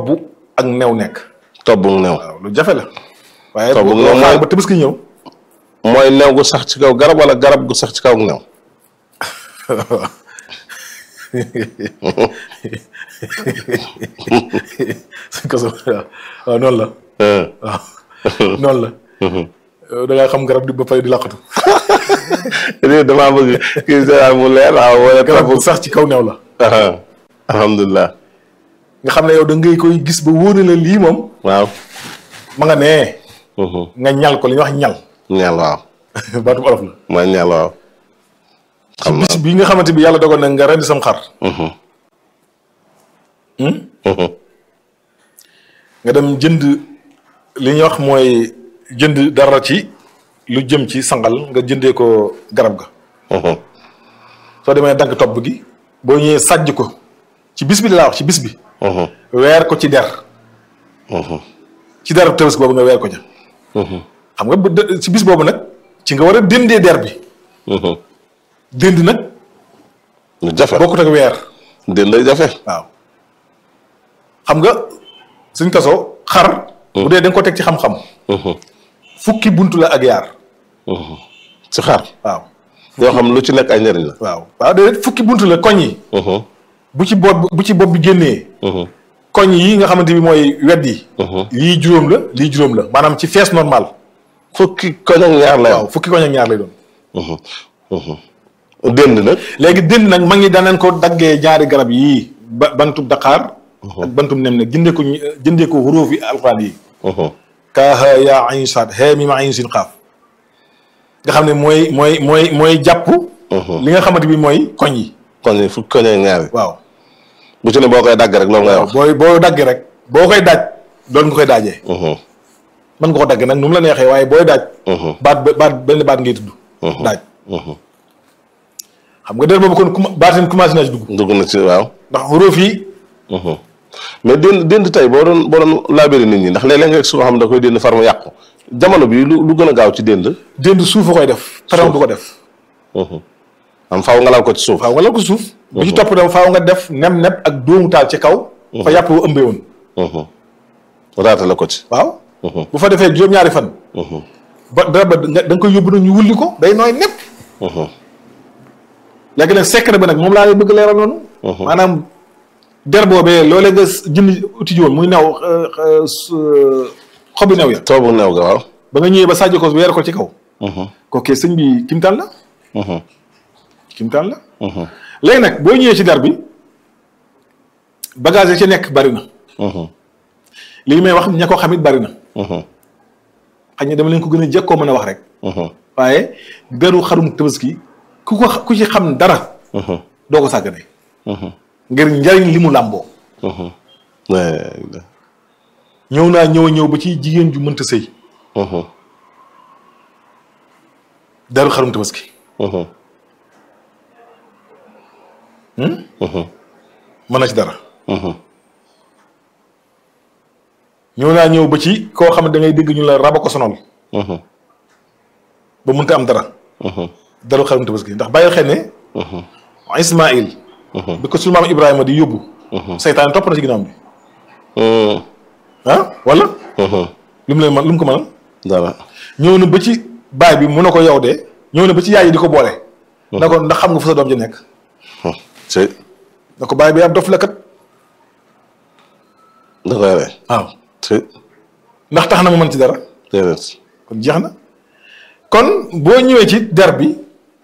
tobb ak new nekk. tobb new. waaw lu jafe la. waaye tobb boo new xaar ba Tabaski ñëw. mooy new gu sax ci kaw garab wala garab gu sax ci kaw new. suñ ko waaw noonu la. waaw noonu la. da ngaa xam garab di ba pare di laqatu. léegi damaa bëgg kii mu leer waaw wala garab bu sax ci kaw new la. alhamdulilah. nga xam ne yow da ngay koy gis ba wóor na la lii moom. waaw. ma nga nee. nga ñal ko li ñuy wax ñal. ñal waaw. baatu olof la. ma ñal waaw. xam naa ci bis bi nga xamante bi yàlla dogal na nga rendi sam xar. nga dem jënd li ñuy wax mooy jënd dara ci lu jëm ci sangal nga jëndee ko garab ga. soo demee dagg topp gi boo ñëwee sàjj ko ci bis bi laa wax ci bis bi. weer ko ci der. ci der Tabaski boobu nga weer ko ca. xam nga ci bis boobu nag ci nga war a dëndee der bi. dënd nag. lu jafe bokkut ak weer. dënd jafe. waaw xam nga suñ kasoo xar. bu dee da nga ko teg ci xam-xam. fukki buntu la ak yaar. ci xar. waaw. yoo xam lu ci nekk ay njëriñ la. waaw waaw déedéet fukki buntu la koñ yi. bu ci bopp bi génnee. koñ yi nga xamante bi mooy wedd yi. lii juróom la lii juróom la maanaam ci fees normal. fukki koñ ak ñaar lay waaw fukki koñ ak ñaar lay doon. dënd nag. léegi dënd nag mag ñi danañ ko daggee ñaari garab yii bantub daqaar. ak bantum nem nag jëndee ko xuruuf yi alxuraan yi. kaaha yaa ayn saad hee mi ma ayn sin xaaf. nga xam ne mooy jàpp. li nga xamante bi mooy koñ yi. koñ yi fukki koñ ak ñaar yi. waaw. bu ci ne boo koy dagg rek loolu ngay wax. boo dagg rek boo koy daaj doon nga koy daajee. mën nga ko dagg nag nu mu la neexee waaye booy daaj. benn baat ngay tudd. daaj. xam nga der boobu kon baatin commencé na ci dugg. dugg na ci waaw. ndax xuróof yi. mais dënd tey boo doon laabiri nit ñi ndax léeg-léeg nga su nga xam da koy dënd far mu yàqu jamono bi lu gën a gaaw ci dënd. dënd suuf a koy def. suuf du ko def. am faaw nga laal ko ci suuf. faaw nga laal ko ci suuf. bu ci topp dem faaw nga def nem ak dóomu taal ci kaw. fa yàpp wu ëmbee woon. raatale ko ci. waaw. bu fa defee juróom-ñaari fan. ba da nga koy yóbbu nag ñu wulli ko day nooy nepp. léegi nag secret bi nag moom laa lay bëgg leeral noonu. maanaam der boobee loolee nga jënd uti jiwoon muy new xobi new ya. toobu new ga waaw. ba nga ñëwee ba sàjj ko weer ko ci kaw. kooku sëñ bi kimtaan la. kimtaan la. léegi nag boo ñëwee ci der bi bagage yi ci nekk bari na. li may wax ña ko xamit bari na. xëy na dama leen ko gën a jekkoo mën a wax rek. waaye deru xarum Tabaski ku ci xam dara. doo ko sàggane. ngir njariñ li mu làmboo. ñëw naa ñëw ba ci jigéen ju mënta sëy. deru xarum Tabaski. mën na ci dara. ñëw naa ñëw ba ci koo xam ne da ngay dégg ñu la raba ko sonal. ba mënta am dara. daru xarum Tabaski ndax bàyyi xel ne. Ismaïl. bi ko sunu maam Ibrahima di yóbbu. seytaan topp na ci ginnaaw bi. ah wala. lu mu ko mënal. dara ñëw na ba ci baay bi mun na ko yow de ñëw na ba ci yaay yi di ko boole. na ko ndax xam nga fu sa doom ji nekk. na ko baay bi ab dof la kat. da koy rey. waaw. ndax tax na mu mën ci dara. kon jeex na kon boo ñëwee ci der bi.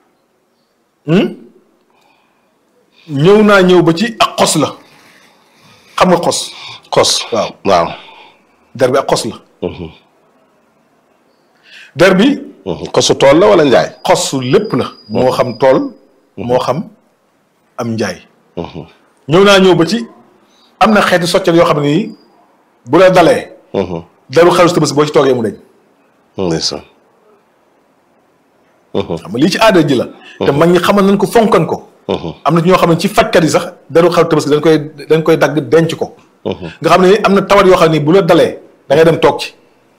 ñëw naa ñëw ba ci ak xos la xam nga xos. xos waaw. der bi ak xos la. der bi. xosu tool la wala njaay. xosu lépp la. moo xam tool. moo xam am njaay. ñëw naa ñëw ba ci am na xeeti soccal yoo xam ne nii bu la dalee. deru xarum Tabaski boo ci toogee mu deñ. ndeysaan. xam nga lii ci aada ji la. te mag ñi xamal nañ ko fonkan ko. am na ñoo xam ne ci fajkat yi sax deru xarum Tabaski dañ koy dagg denc ko. nga xam ne am na tawat yoo xam ne bu la dalee da ngay dem toog ci.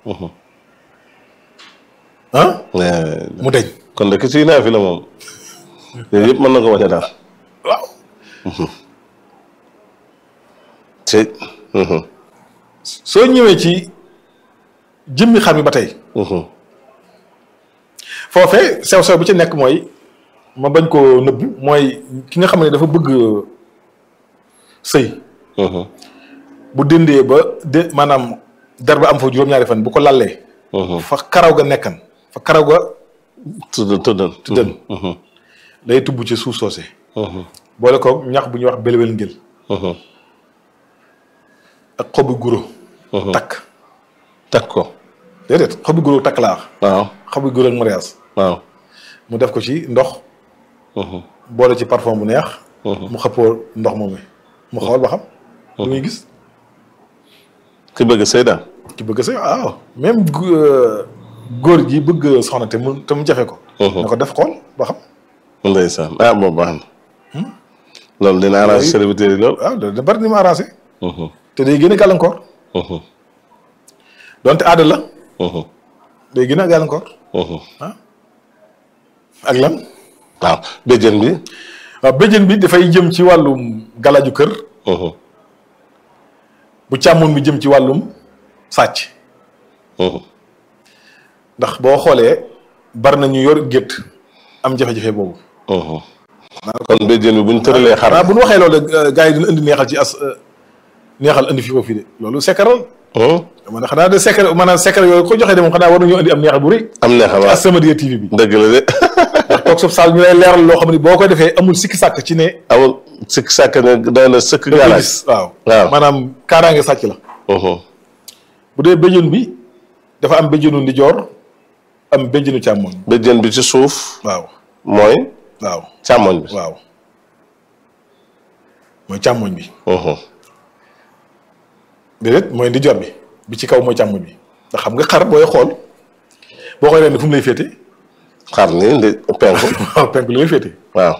mu deñ. kon de ki ci naa fi la moom. yooyu yëpp mën na ko bañ a daal. waaw. soo ñëwee ci jëmmi xar mi ba tey. foofee sew-sew bi ci nekk mooy ma bañ koo nëbbu mooy ki nga xam ne dafa bëgg sëy. bu dindee ba maanaam der ba am fa juróom-ñaari fan bu ko lallee. fa karaw ga nekkan fa karaw ga. tëddan day tubb ci suuf soose. boole koog ñax bu ñuy wax belwel ngel. ak xobu guro. takk ko. déedéet xobu guro takk laa wax. waaw xobu guro ak mariage. waaw mu def ko ci ndox. boole ci parfum bu neex. mu xëppoo ndox moom mu xool ba xam. lu muy gis. ki bëgg sëy daal. ki bëgg sëy waaw même góor gi bëgg soxna te mu jafe ko. na ko def xool ba xam. ndeysaan boobu baax na. loolu dina arrangé célibataire yi lool. waaw da bari ni mu arrangé. te day gën a gàllankoor. donte aada la. day gën a gàllankoor. ak lan. waaw béjjën bi. waaw béjjën bi dafay jëm ci wàllum galaju kër. bu càmmoon bi jëm ci wàllum sàcc. ndax boo xoolee bari na ñu yor gétt am jafe-jafe boobu. kon béjjën bi bu ñu tëralee xar. waaw bu ñu waxee loolu de gars yi dina indi neexal ci neexal indi fi ko fii de loolu sekkaral. man xanaa de sekkar maanaam sekkar yooyu ko joxee de moom xanaa war nañoo indi am neexal bu rëy. am neexal waaw ci As-Samadiyya TV bi. dëgg la de. ndax toog suuf saal ñu lay leeral loo xam ne boo koy defee amul sikki sàkk ci ne. amul sikki sàkk ne day na sëkk. gaalaaj waaw maanaam kaaraange sàcc la. bu dee béjjën bi dafa am béjjënu ndijoor am béjjënu càmmoñ. béjjën bi ci suuf. waaw mooy. waaw càmmoñ bi. waaw mooy càmmoñ bi. déedéet mooy ndijoor bi ci kaw mooy càmmoñ bi ndax xam nga xar booy xool boo koy ren fu mu lay féete. xar ni penku. waaw penku li lay féete. waaw.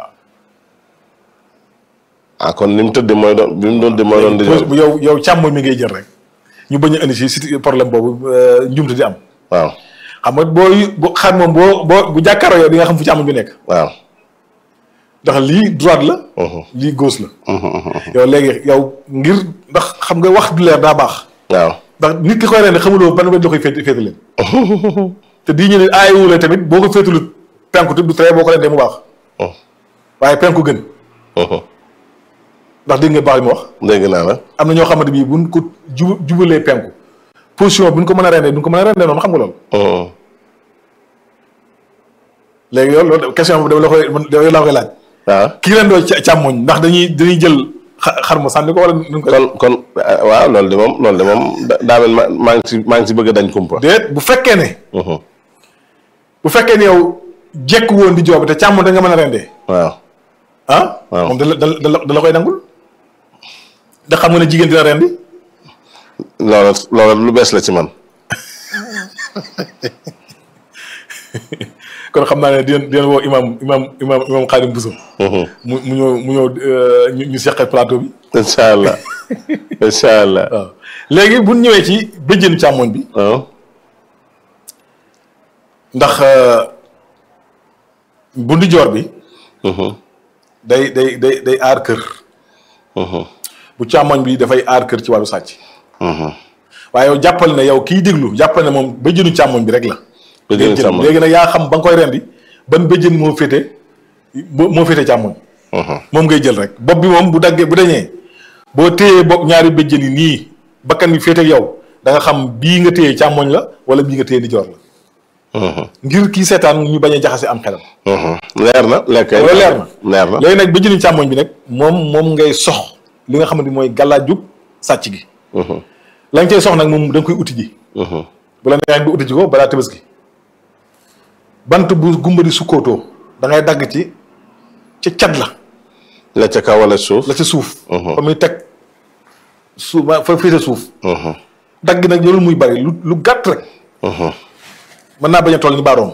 kon ni mu tëddee mooy doon bi mu doon di mooy doon. ndijoor yow càmmoñ mi ngay jël rek ñu bañ a indi si problème boobu njumte di am. waaw xam nga boo xar moom bu jàkkaaroo yow di nga xam fu càmmoñ bi nekk. waaw. ndax lii droite la. lii gauche la. yow léegi yow ngir ndax xam nga wax du leer daa baax. waaw ndax nit ki koy ren xamuloo ban wet la koy féete leen. te di ñu ne aayewule tamit boo ko féetalut penku te du tere boo ko rendee mu baax. waaye penku gën. ndax dégg nga baax li ma wax. dégg naa la. am na ñoo xamante bii buñ ko jubalee penku position buñ ko mën a rendee duñ ko mën a rendee noonu xam nga loolu. léegi yow loolu question bi dama la koy laaj. waaw kii leen doo càmmoñ ndax dañuy jël xar ma sànni ko wala nu ko. kon waaw loolu de moom daa mel maa ngi ci bëgg a dañ kumpa. déet bu fekkee ne. bu fekkee ne yow jekk woon di joob te càmmoñ da nga mën a rendee. waaw. waaw moom da la koy nangul. da xam nga ne jigéen dina rendi. loolu lu bees la ci man. kon xam naa ne dinañ woo imam Xaadim Bousso. mu ñëw ñu seqal plateau bi. incha allah incha allah. waaw léegi bu ñu ñëwee ci béjjéenu càmmoñ bi. waaw. ndax bu ndijoor bi. day aar kër. bu càmmoñ bi dafay aar kër ci wàllu sàcc. waaye yow jàppal ne yow kiy déglu jàppal ne moom béjjéenu càmmoñ bi rek la. léegi nag yaa xam ba nga koy rendi ban béjjén moo féete càmmoñ. moom ngay jël rek bopp bi moom bu dañee boo téyee bopp ñaari béjjén yi nii bakkan bi féete ak yow da nga xam bii nga téye càmmoñ la wala bii nga téye ndijoor la. ngir kii seetaan ñu bañ a jaxase am xelam. leer na leer na léegi nag béjjéenu càmmoñ bi nag moom ngay sox li nga xamante ni mooy gàllaajug sàcc gi. la nga cay sox nag moom da nga koy uti ji. bu la neexee nga uti ji ko balaa Tabaski. bant bu gumba di sukkootoo da ngay dagg ci cat la. la ca kaw wala suuf. la ca suuf. fa muy teg suuf fa féete suuf. dagg nag loolu muy bari lu gàtt rek. mën naa bañ a toll ni baaroom.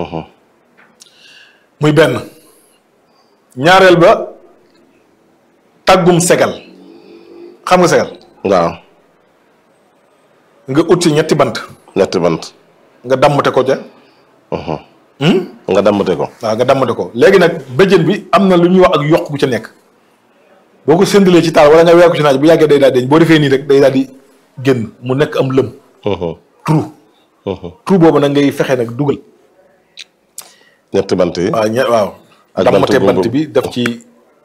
muy benn. ñaareel ba tàggum segal xam nga segal. waaw. nga ut ci ñetti bant. nga dammate ko ca. nga dammate ko. waaw nga dammate ko léegi nag béjjén bi am na lu ñuy wax ak yokk bu ca nekk boo ko séndalee ci taal wala nga weer ko ci naaj bu yàggee day daal deñ boo defee nii rek day daal di génn mu nekk am lëm. trou. trou boobu nag ngay fexe nag dugal. ñetti bant yi. waaw dammate bant bi def ci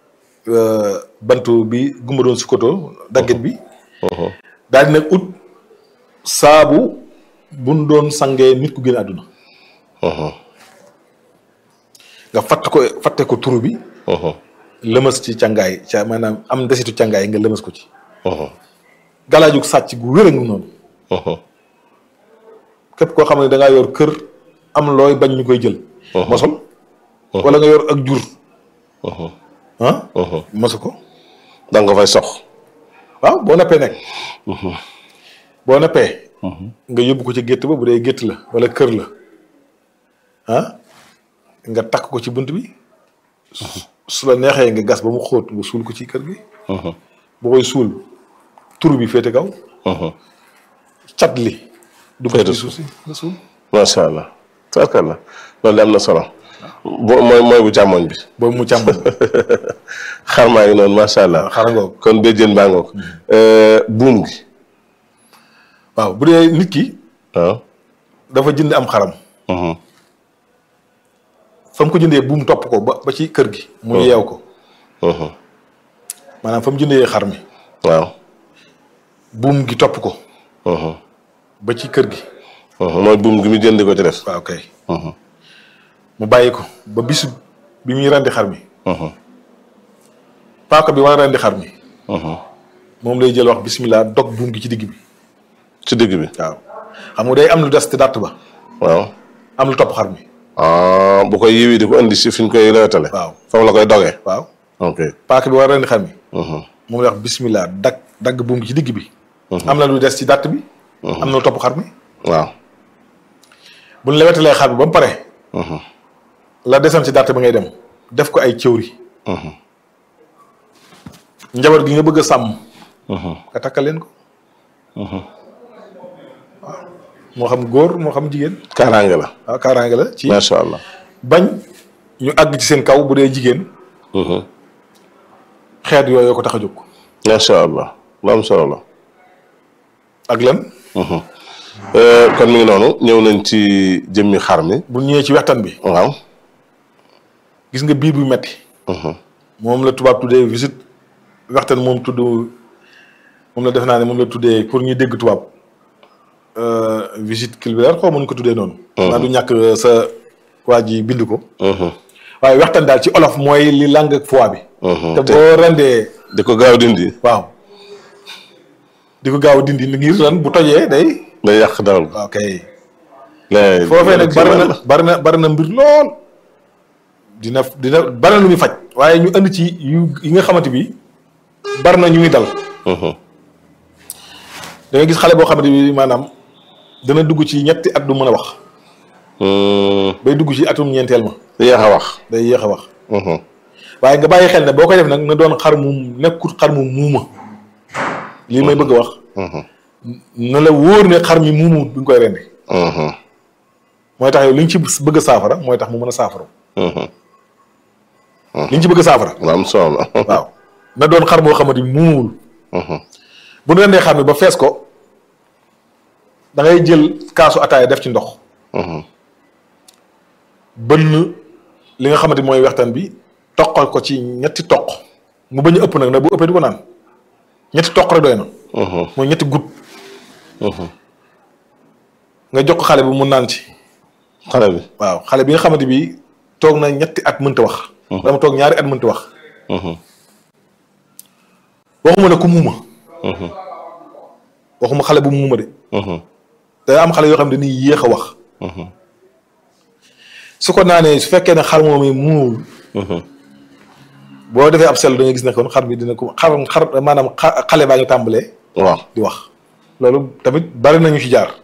bantu bi gumba doon sukkoto dagget bi. daal di nag ut saabu buñ doon sangee nit ku génn àdduna. nga fatte ko trou bi. lëmas ci càngaay maanaam am desitu càngaay nga lëmas ko ci. galaajug sàcc gu wér a ngi noonu. képp koo xam ne da ngaa yor kër am looy bañ ñu koy jël. mosol. wala nga yor ak jur. mosu ko. da nga fay sox. waaw boo nappee nekk. boo nappee. nga yóbbu ko ci gétt ba bu dee gétt la wala kër la nga takk ko ci bunt bi. su la neexee nga gas ba mu xóot nga suul ko ci kër gi. boo koy suul tur bi féete kaw. cat li. dugg ci suuf si nga suul. macha allah tabarkalla loolu am na solo. mooy bu càmmoñ bi. boobu mu càmmoñ. xar maa ngi noonu macha allah. xar ngoog kon béjjén baa ngoog. buum gi. waaw bu dee nit ki. waaw. dafa jënd am xaram. fa mu ko jëndee buum topp ko ba ci kër gi. mu yeew ko. maanaam fa mu jëndee xar mi. waaw. buum gi topp ko. ba ci kër gi. mooy buum gi mu jënd ko ci def. waaw kay. mu bàyyi ko ba bisu bi muy rendi xar mi. paaka bi war a rendi xar mi. moom lay jël wax bismillah dog buum gi ci digg bi. ci digg bi. waaw xam nga day am lu des te dàtt ba. waaw. am lu topp xar mi. bu koy yiwi di ko indi si fi ñu koy lewetale. waaw foofu la koy dogee. waaw. ok paaka bi war a rendi xar mi. moom lay wax bismillah dagg buum gi ci digg bi. am na lu des ci dàtt bi. am na lu topp xar mi. waaw. bu ñu lewetalee xar bi ba mu pare. la desoon ci dàtt ba ngay dem def ko ay cëwri. njaboot gi nga bëgg a sàmm. nga takkal leen ko. waaw moo xam góor moo xam jigéen. kaaraange la. waaw kaaraange la ci. macha allah. bañ ñu àgg ci seen kaw bu dee jigéen. xeet yooyu ko tax a jóg. macha allah lu am solo la. ak lan. kon mi ngi noonu ñëw nañ ci jëmmi xar mi. bu ñëwee ci waxtaan bi. waaw. gis nga biir bu metti moom la tubaab tuddee visite waxtaan moom la def naa ne moom la tuddee pour ñuy dégg tubaab visite culinaire xaw ma nu ko tuddee noonu. naa du ñàkk sa waa ji bind ko. waaye waxtaan daal ci olof mooy li lang ak foie bi. te boo rendee. di ko gaaw dindi. waaw di ko gaaw dindi ngir ren bu tojee day. day yàq dawal. waaw kay. léegi foofee nag bari na mbir lool. dina bari na lu muy faj. waaye ñu andi ci yi nga xamante bi bari na ñu ngi dal. da nga gis xale boo xamante bi maanaam dana dugg ci ñetti at du mën a wax. bay dugg ci atum ñeenteel ma. day yéex a wax. day yéex a wax. waaye nga bàyyi xel ne boo koy def nag na doon xar mu nekkut xar mu muuma. lii may bëgg a wax. na la wóor ne xar mi muumu bi nga koy rendi. mooy tax yow li ñu ci bëgg a saafara mooy tax mu mën a saafara. li ñu ci bëgg a saafara. am solo la. waaw na doon xar boo xamante ni muumuwul. bu ñu rendee xar mi ba fees ko da ngay jël kaasu ataaya def ci ndox. bënn li nga xamante mooy waxtaan bi toqal ko ci ñetti toq mu bañ a ëpp nag bu ëppee du ko naan ñetti toq rek doy na. mooy ñetti gut. nga jox ko xale bi mu naan ci. xale bi waaw xale bi nga xamante bi toog na ñetti at mënta wax. dama toog ñaari at mënta wax. waxuma ne ku muuma. waxuma xale bu muuma de. day am xale yoo xam ne dañuy yéex a wax. su ko naanee su fekkee ne xar moom yi muumul. boo defee ab sell da nga gis ne kon xar bi dina ko xar maanaam xale baa ngi tàmbalee. waaw di wax. loolu tamit bari nañu ci jaar.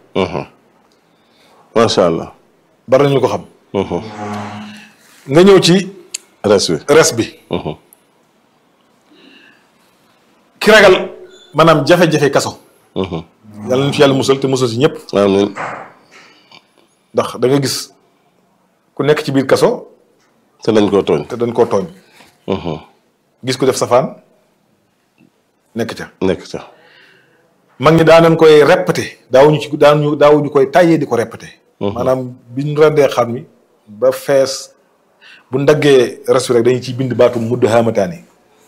macha allah. bari nañu ko xam. nga ñëw ci. res bi. ki ragal maanaam jafe-jafe kaso. yàlla nañu fi yàlla musal te musal si ñëpp. amiin. ndax da nga gis ku nekk ci biir kaso. te dañ koo tooñ. te dañ koo tooñ. gis ku def safaan nekk ca. mag ñi daan nañ koy répété daawuñu koy tàyyee di ko répété. maanaam bi ñu rendee xar mi ba fees bu ndaggee res rek dañu ciy bind baatu mudd xaamataani.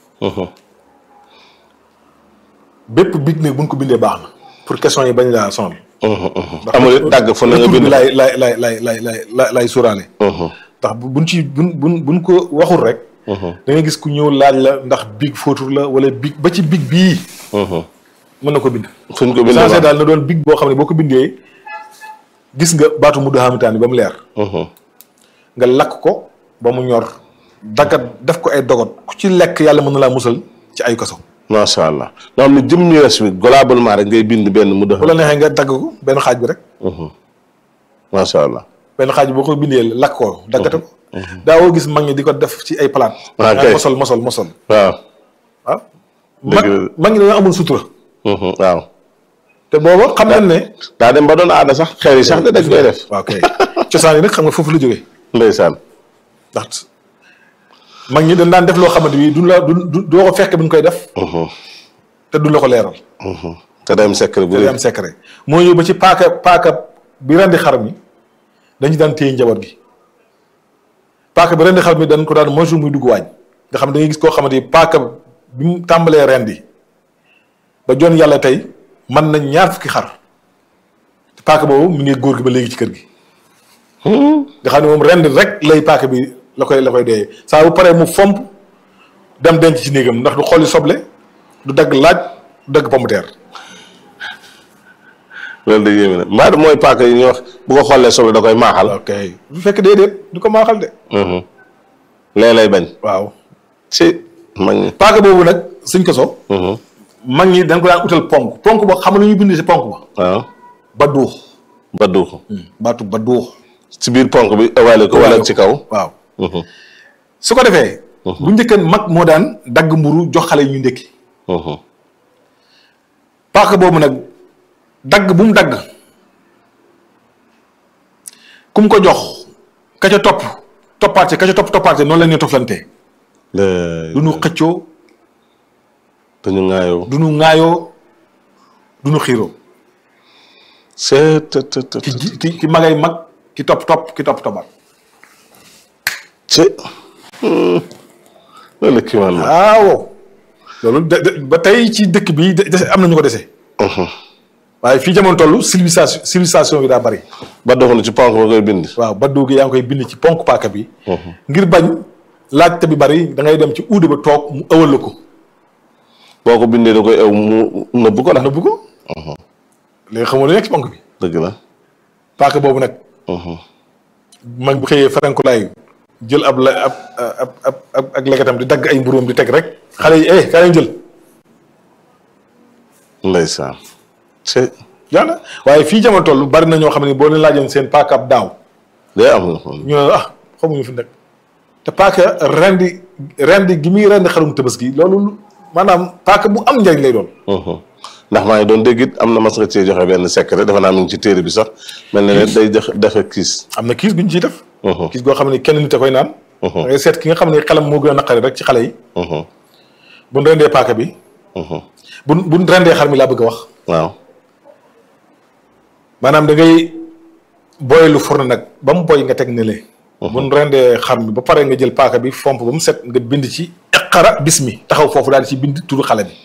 bépp big ne buñ ko bindee baax na pour question yi bañ laa sonal. amul dagg fa na nga bind lay sóoraale. ndax buñ ko waxul rek. da ngay gis ku ñëw laaj la ndax big fóotur la wala big ba ci big bii. mën na ko bind. fuñ ko bindee daal na doon big boo xam ne boo ko bindee gis nga baatu mudd xaamataani ba mu leer. nga lakk ko ba mu ñor daggat def ko ay dogot ku ci lekk yàlla mën na laa musal ci ay kaso. macha allah nga xam ne jëm ñu res bi globalement rek ngay bind benn mudd. bu la neexee nga dagg ko benn xaaj bi rek. macha allah. benn xaaj bi boo ko bindee lakk ko daggate ko. daawoo gis mag ñi di ko def ci ay palaat. mosol. waaw. mag ñi dañoo amul sutura. waaw. te booba xam nañ ne. daa dem ba doon aada sax xew yi sax de dañ koy def. waaw kay cosaan yi nag xam nga foofu la jógee. ndeysaan. ndax mag ñi dañ daan def loo xamante bi doo ko fekk bi ñu koy def. te du la ko leeral. te day am secret bu day am secret moo ñëw ba ci paaka bi rendi xar mi dañu daan téye njaboot gi. paaka bi rendi xar mi dañ ko daan moytu muy dugg waañ nga xam da ngay gis koo xamante ni paaka bi mu tàmbalee rendi ba jon yàlla tey mën nañ 2 fukki xar te paaka boobu mi ngi góor gi ba léegi ci kër gi. nga xam ne moom rendi rek lay paaka bi la koy dee saa bu paree mu fomp dem denc ci néegam ndax du xolli soble du dagg laaj du dagg pomme de terre. loolu da yéeme na mbaa mooy paaka yi ñuy wax bu ko xollee soble da koy maaxal. ok bu fekk déedéet du ko maaxal de. lee lay bañ. waaw si mag ñi. paaka boobu nag suñ ko so. mag ñi dañ ko daan utal ponk ba xam lu ñu bind si ponk ba. waaw. ba duux. baatu ba duux. ci biir ponk bi ëwaale ko wala ci kaw. waaw. su ko defee. bu njëkkan mag moo daan dagg mburu jox xale yi ñu ndékki. paaka boobu nag dagg bu mu dagg kum ko jox ka ca toppaate noonu la ñuy toflantee. du ñu xëccoo. du ñu ŋaayoo. du ñu xiiroo. ki magay mag ki toppaat. loolu kii man la. waaw loolu ba tey ci dëkk bi am na ñu ko dese. waaye fii jamono toll civilisation bi daa bari. baddu na ci ponk ba koy bind. waaw baddu gi yaa ngi koy bind ci ponk paaka bi. ngir bañ laajte bi bari da ngay dem ci uude ba toog mu ëwal la ko. boo ko bindee da koy ew mu nëbbu ko la. nëbbu ko. léegi xamoo lu nekk ci ponk bi. dëgg la. paaka boobu nag. mag bu xëyee ferenkulaay jël ab legetam di dagg ay mburóom di teg rek xale yi kaa leen jël. ndeysaan. yàlla waaye fii jamono toll bari na ñoo xam ne boo leen laajoon seen paaka ab daaw. day am ñu ne xamuñu fi nekk. te paaka rendi gi muy rendi xarum Tabaski loolu maanaam paaka bu am njariñ lay doon. ndax maa ngi doon dégg it am na mas nga cee joxe benn secret defe naa mu ngi ci téere bi sax mel na ne day defe kiis. am na kiis gu ñu ciy def. kiis goo xam ne kenn nit a koy naan. da ngay seet ki nga xam ne xelam moo gën a naqari rek ci xale yi. buñ rendee paaka bi. buñ rendee xar mi laa bëgg a wax. waaw. maanaam da ngay boylu fourne nag ba mu boy nga teg ne lee. buñ rendee xar mi ba pare nga jël paaka bi fomp ba mu set nga bind ci iqra bismi taxaw foofu daal di ci bind turu xale bi.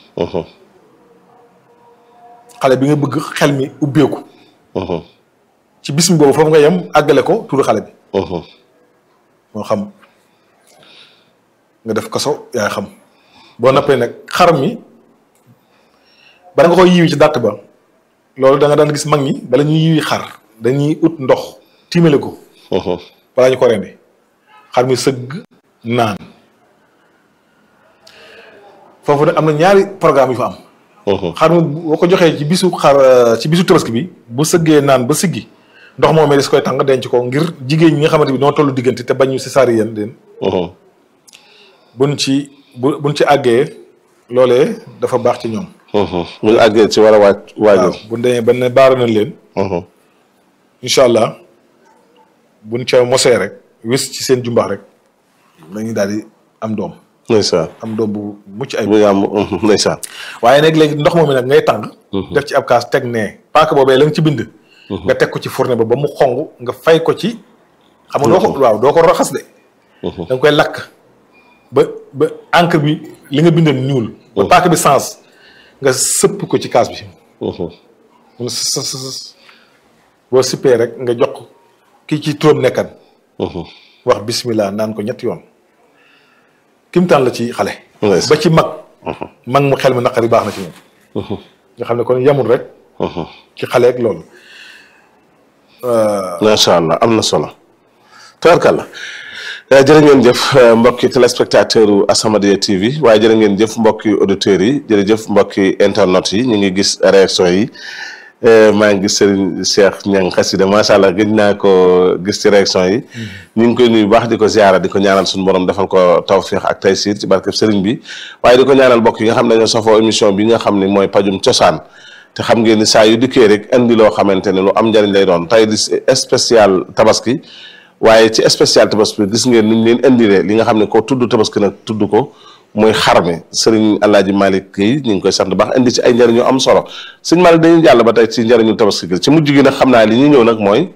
xale bi nga bëgg xel mi ubbeeku. ci bismi boobu foofu nga yem àggale ko turu xale bi. moo xam nga def kaso yaay xam boo noppee nag xar mi bala nga koy yiwi ci dàtt ba loolu da nga daan gis mag ñi bala ñuy yiwi xar dañuy ut ndox tiimale ko. balaa ñu ko rendi xar mi sëgg naan foofu nag am na ñaari programme yu fa am. xar mi boo ko joxee ci bisu tabaski bi bu sëggee naan ba siggi ndox moom des koy tàng denc ko ngir jigéen ñi nga xamante bi noo tollu diggante te bañu césarienne den buñ ci àggee loolee dafa baax ci ñoom. bu ñu àggee ci war a waajal. waaw bu demee ba ne baara nañ leen. incha allah buñ ca mosee rek wis ci seen jumbax rek dañuy daal di am doom. ndeysaan am doom bu mucc ay bu am ndeysaan. waaye nag léegi ndox moom mi nag ngay tàng def ci ab kaas teg nee paaka boobee la nga ci bind nga teg ko ci fourne ba mu xong nga fay ko ci xam nga doo ko waaw doo ko raxas de da nga koy lakk ba encre bi li nga bindoon ñuul ba paaka bi sens nga sëpp ko ci kaas bi mun boo sippee rek nga jox kii ci turam nekkan wax bismillah naan ko ñetti yoon kimtaan la ci xale ba ci mag mu xel mi naqari baax na ci moom nga xam ne kon yamul rek ci xale ak loolu macha allah am na solo tabarkalla jërë ngeen jëf mbokki téléspectateur u As-Samadiyya TV waaye jërë ngeen jëf mbokki auditeurs yi jërëjëf mbokki internet yi ñu ngi gis réaction yi maa ngi gis Serigne Cheikh Niang xasida macha allah gëj naa ko gis ci réaction yi ñu ngi koy nuyu baax di ko ziara di ko ñaanal suñu borom defal ko tawfiix ak taysiir ci barkeb Serigne bi waaye di ko ñaanal mbokk yi nga xam ne dañoo safoo émission bi nga xam ne mooy pajum cosaan te xam ngeen ni saa yu dikkee rek indi loo xamante ne lu am njëriñ lay doon tey di spécial tabaski waaye ci spécial tabaski bi gis ngeen ni ñu leen indilee li nga xam ne ko tudd tabaski nag tudd ko muy xar mi sëriñ Alaaji Malick yi ñu ngi koy sant baax indi ci ay njëriñ yu am solo sëñ Malick dañuy jàll ba tey ci njëriñu tabaski gi ci mujj gi nag xam naa li ñuy ñëw nag mooy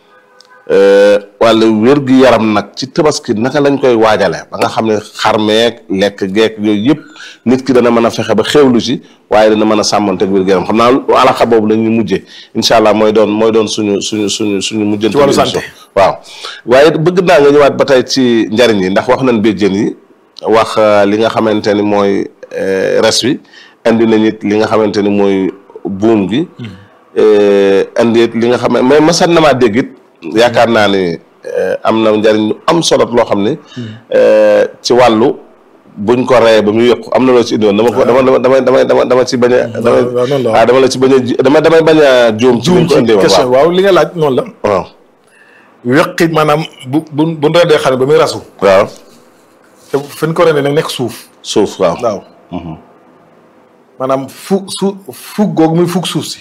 wàllu wér-gu-yaram nag ci tabaski naka lañ koy waajale ba nga xam ne xar meeg lekk geek yooyu yëpp nit ki dana mën a fexe ba xewlu ci waaye dana mën a sàmmanteeg wér-gu-yaram xam naa alaxa boobu la ñuy mujjee incha allah mooy doon suñu mujjante ci wàllu santé waaw waaye bëgg naa nga ñëwaat ba tey ci njëriñ yi ndax wax nañ béjjén yi wax li nga xamante ni mooy res wi indi nañ it li nga xamante ni mooy buum gi indi it li nga xam ne mais masat na maa dégg it yaakaar naa ni am na njëriñ lu am solo loo xam ne ci wàllu buñ ko reyee ba mu yëqu am na loo ci indiwoon dama ci bañ a dama la ci bañ a damay bañ a juum ci buñ ko indee woon waaw li nga laaj noonu la waaw weqi maanaam bu reedee xar ba muy rasu waaw te fi ñu ko rendee nag nekk suuf waaw maanaam fug googu muy fug suuf si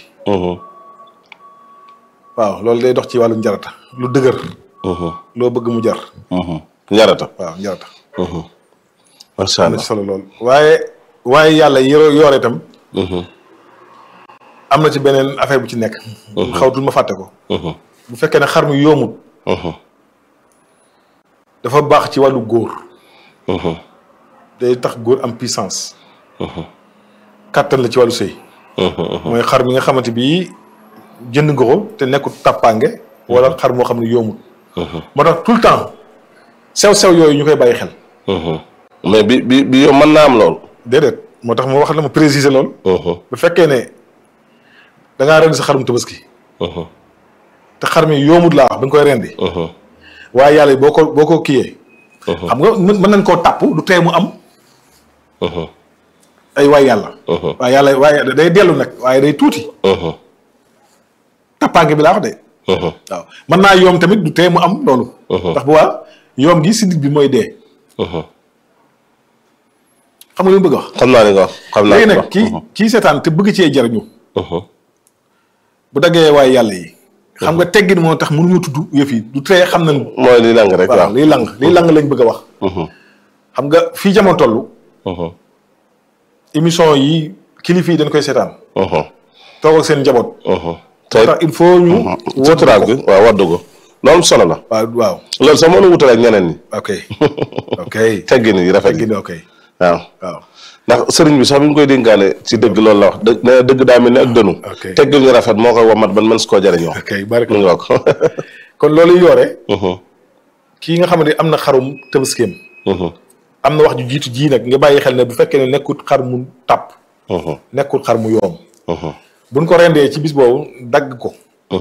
waaw loolu day dox ci wàllu njarata lu dëgër loo bëgg mu jar njarata waaw njarata macha allah am na ci solo loolu waaye yàlla yoore itam am na ci beneen affaire bu ci nekk xawtul ma fàtte ko bu fekkee ne xar mi yoomut dafa baax ci wàllu góor day tax góor am puissance kàttan la ci wàllu sëy mooy xar mi nga xamante bi jënd nga ko te nekkul tàppaange wala xar moo xam ne yoomut moo tax tout le temps sew yooyu ñu koy bàyyi xel mais bi yow mën naa am lool déedéet moo tax ma wax la ma préciser lool bu fekkee ne da ngaa rendi sa xarum tabaski te xar mi yoomut laa wax ba nga koy rendi waaye yàlla boo ko kiyee xam nga mën nañ koo tàpp du tee mu am ay waay yàlla waaye day dellu nag waaye day tuuti tàppaange bi laa wax de waaw mën naa yoom tamit du tee mu am loolu ndax bu waa yoom gi si digg bi mooy dee xam nga li mu bëgg a wax xam naa li nga wax xam naa léegi nag kii seetaan te bëgg cee jariñu bu daggee waaye yàlla yi xam nga teggin moo tax mënuñu tudd yëf yi du tee xam nañ mooy liy lang rek waaw liy lang lañ bëgg a wax xam nga fii jamono toll émission yi kilifa yi dañ koy seetaan toog ak seen njaboot tey tax il faut ñu wuturaal bi waaw waddu ko loolu solo la waaw loolu sax mënu wutale ak ñeneen ñi ok teggin yi rafet teggin ok waaw ndax sëriñ bi sax bi ñu koy dénkaane ci dëgg loolu la wax dëgg daa mel ni ak dënu teggin ñu rafet moo koy womat ban mën si koo jëriñoo bari nga ko kon loolu yoore kii nga xam ne am na xarum tëbaskeem am na wax ju jiitu ji nag nga bàyyi xel ne bu fekkee ne nekkut xar mu tàpp nekkut xar mu yoom buñ ko rendee ci bis boobu dagg ko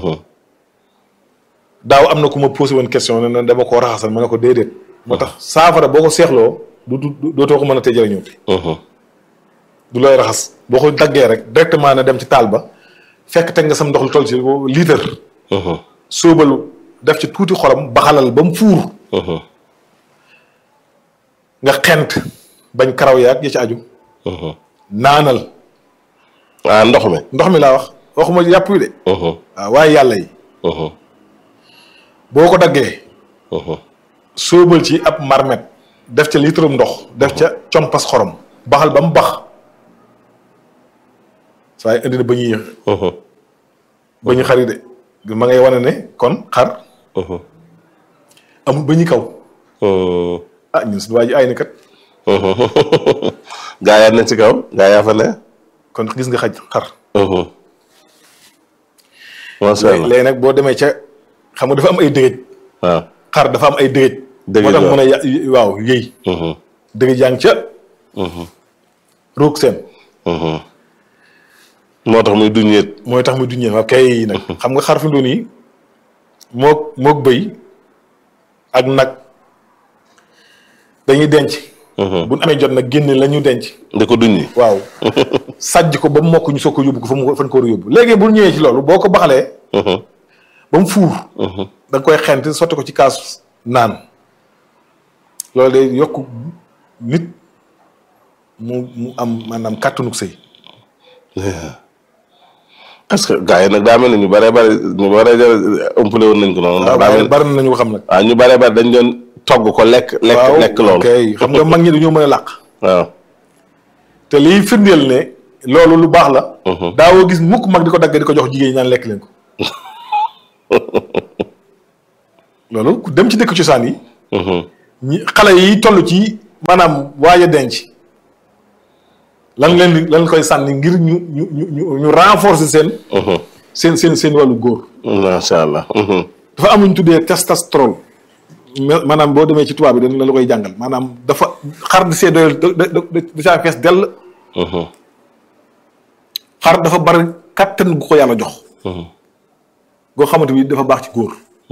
daaw am na ku ma posé woon question ne dama koo raxasal ma ne ko déedéet moo tax saafara boo ko seexloo dootoo ko mën a tee jëriñoo du looy raxas boo ko daggee rek directement na dem ci taal ba fekk teg nga sam ndox lu toll ci litre sóobalu def ci tuuti xorom baxalal ba mu fuur nga xent bañ karaw yaag ya ci aju naanal ndox mi laa wax waxuma yàpp wi de waaw waaye yàlla yi boo ko daggee sóobal ci ab marmet def ca litre ndox def ca compas xorom baxal ba mu bax saa yi indi na ba ñuy ba ñu xari de ma ngay wane ne kon xar amul ba ñu kaw ñun suñu waa ji ay na kat gaa yaa ne ci kaw gaa yaa fa ne kon gis nga xaj xar macha allah léegi nag boo demee ca xam nga dafa am ay dëgëj waaw xar dafa am ay dëgëj moo tax mën a waaw yëy dëgëj yaa ngi ca ruug seen moo tax muy duñeet mooy tax muy duñeet waaw kay nag xam nga xar fi mu doon nii mook bëy ak nag dañuy denc bu ñu amee jot nag génne la ñu denc da ko duñi waaw sàjj ko ba mu mokk ñu soog ko yóbbu ko fan ko war a yóbbu léegi bu ñëwee ci loolu boo ko baxalee ba mu fuur da nga koy xent sotti ko ci kaas naan loolu day yokk nit mu am maanaam kàttanug sëy parce que gars yi nag daa mel ne ñu bëree bëri ëmpale woon nañ ko noonu. waaw waaye bëri nañu ko xam nag. waaw ñu bëree bëri dañ doon togg ko lekk loolu. ok xam nga mag ñi dañoo mën a làq. waaw. te liy firndeel ne loolu lu baax la. daawoo gis mukk mag di ko dagg di ko jox jigéen ñi naan lekk leen ko. loolu ku dem ci dëkk cosaan yi. ñi xale yi toll ci maanaam waaj a denc. lan koy sànni ngir ñu renforcer seen wàllu góor. macha allah. dafa am lu ñu tuddee testostérone maanaam boo demee ci tubaab bi dañ la koy jàngal maanaam dafa xar di see doyal da saa fees dell. xar dafa bari kàttan gu ko yàlla jox. goo xamante bi dafa baax ci góor.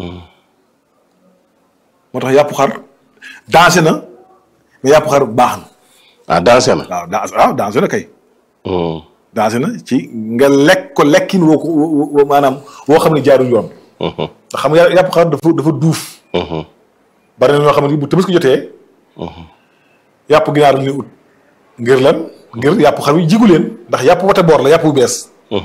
moo tax yàpp xar dansé na mais yàpp xar baax na. dansé na. waaw dansé na kay. dansé na ci nga lekk ko lekkin woo maanaam woo xam ne jaarul yoon. ndax xam nga yàpp xar dafa duuf. bari na ñoo xam ne bu Tabaski jotee. yàpp ginaar la ñuy ut. ngir lan ngir yàpp xar wi jigu leen ndax yàpp wate boor la yàpp bu bees.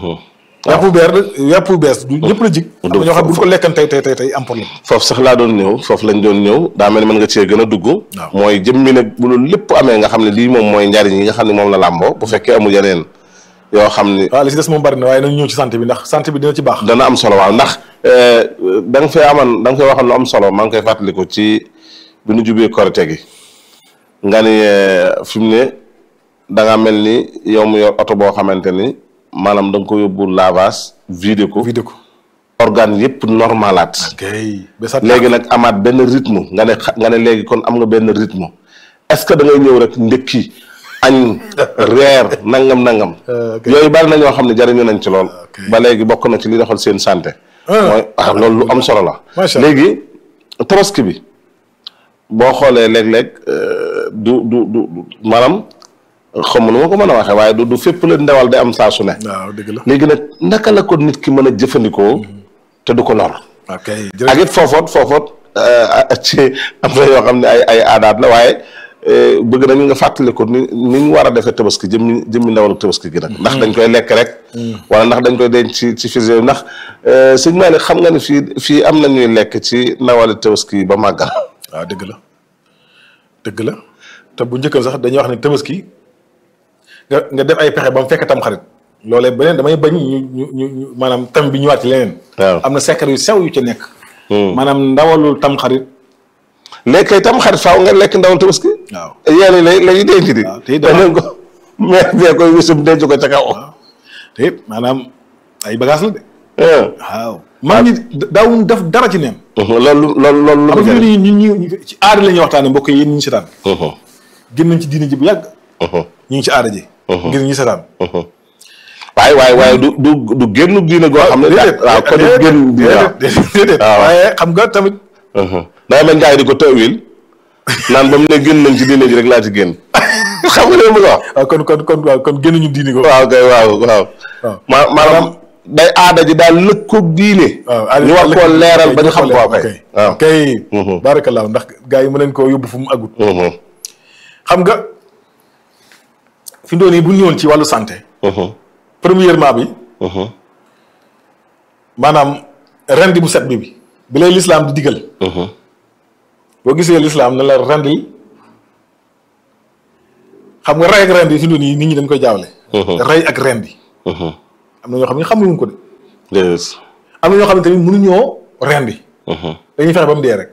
yàpp bu bees du ñëpp la jig. am na ñoo xam bu ñu ko lekkan tey am problème. foofu sax laa doon ñëw foofu lañ doon ñëw daa mel ni mën nga cee gën a dugg. mooy jëmmi nag bu loolu lépp amee nga xam ne lii moom mooy njariñ yi nga xam ne moom la làmboo bu fekkee amul yeneen yoo xam ni. waaw li si des moom bari na waaye nañu ñëw ci santé bi ndax santé bi dina ci baax. dana am solo waaw ndax da nga fee waxal lu am solo maa ngi koy fàttaliku ci bi nu jubee korite gi nga ni fi mu ne da nga mel ni yow mu yor oto boo xamante ni maanaam da nga ko yóbbu lavage vidé ko organe yëpp normalaat. léegi nag amaat benn rythme nga ne léegi kon am nga benn rythme est-ce que da ngay ñëw rek ndekki añ reer nangam. yooyu bari na ñoo xam ne jariñu nañ ci lool. ba léegi bokk na ci li doxal seen santé. mooy loolu lu am solo la. léegi tabaski bi boo xoolee léeg-léeg du maanaam xam nu ma ko mën a waxee waaye du fépp la ndawal day am saa su ne. waaw dëgg la léegi nag naka la ko nit ki mën a jëfandikoo. te du ko lor. ok ak it foofoot ci am na yoo xam ne ay aadaat la waaye bëgg nañu nga fàttali ko ni ñu war a defee tabaski jëmmi ndawalu tabaski gi nag. ndax dañ koy lekk rek. wala ndax dañ koy denc ci fii ndax sëñ Malick xam nga ne fii am na ñuy lekk ci ndawalu tabaski ba màggal. waaw dëgg la te bu njëkk sax dañuy wax ne tabaski nga def ay pexe ba mu fekk tam xarit. loolee beneen damay bañ ñu maanaam tam bi ñëwaat ci leneen. waaw am na secret yu sew yu ca nekk. maanaam ndawalul tam xarit. léegi kay tam xarit faaw nga lekk ndawal tabaski. waaw yéen la ñuy denc di. waaw te it ko mais bee koy wisum denc ko ca kaw. te it maanaam ay bagages la de. waaw maa ngi daawuñu def dara ci neen. loolu xam nga ñu ci aada la ñuy waxtaanee mbokk yi ñu ngi seetaan. génn nañ ci diini ji bu yàgg. ñu ngi ci aada ji. ngir ñu seetaan. waaye du génn diine goo xam ne. waaw kon du génn diine waaw déedéet waaye xam nga tamit. daa mel ngaa yi di ko tawil naan ba mu ne génn nañ ci diine ji rek laa ci génn xam nga li ma bëgg a wax. kon génn ñu diine ko. waaw kay waaw. maanaam day aada ji daal lëkkoog diine. waaw ñu war koo leeral ba ñu xam koo kay. waaw kay. barakallah ndax gars yi mën nañ koo yóbbu fu mu àggut. xam nga fi mu doon nii bu ñu ñëwoon ci wàllu santé. premièrement bi. maanaam rendi bu set bi lay lislaam di digal. boo gisee lislaam ne la rendil xam nga rey ak rendi fi mu nii nit ñi dañ koy jaawle. rey ak rendi. am na ñoo xam ne xamuñu ko de. déedéet. am na ñoo xam ne tamit mënuñoo rendi. dañuy fexe ba mu dee rek.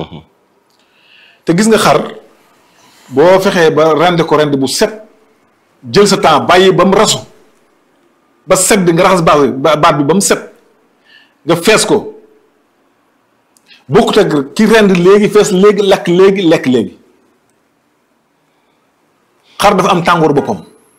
te gis nga xar boo fexee ba rendi ko rendi bu set jël sa temps bàyyi ba mu rasu ba set bi nga raxas baat bi ba mu set nga fees ko bokkut ak ki rendi léegi fees léegi lakk léegi lekk léegi xar dafa am tàngooru boppam.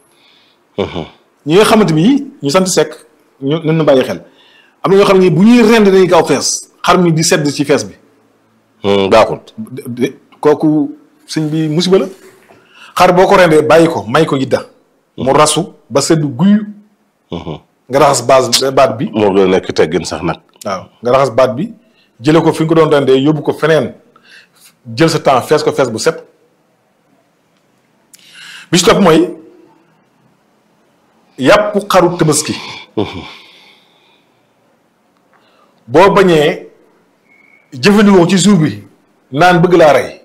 ñi nga xamante ni ñu sant sekk ñu nañ na bàyyi xel am na ñoo xam ne bu ñuy rend dañuy gaaw fees xar mi di sedd ci fees bi. baaxul. kooku sëñ bi musiba la xar boo ko rendee bàyyi ko may ko yidda mu rasu ba sedd guy. nga raxas baat bi. moo gën a nekk teggin sax nag. waaw nga raxas baat bi jële ko fi nga ko doon rendee yóbbu ko feneen jël sa temps fees ko fees bu set bi ci topp mooy yàpp xaru tabaski. boo bañee jëfandikoo ci jour bi naan bëgg laa rey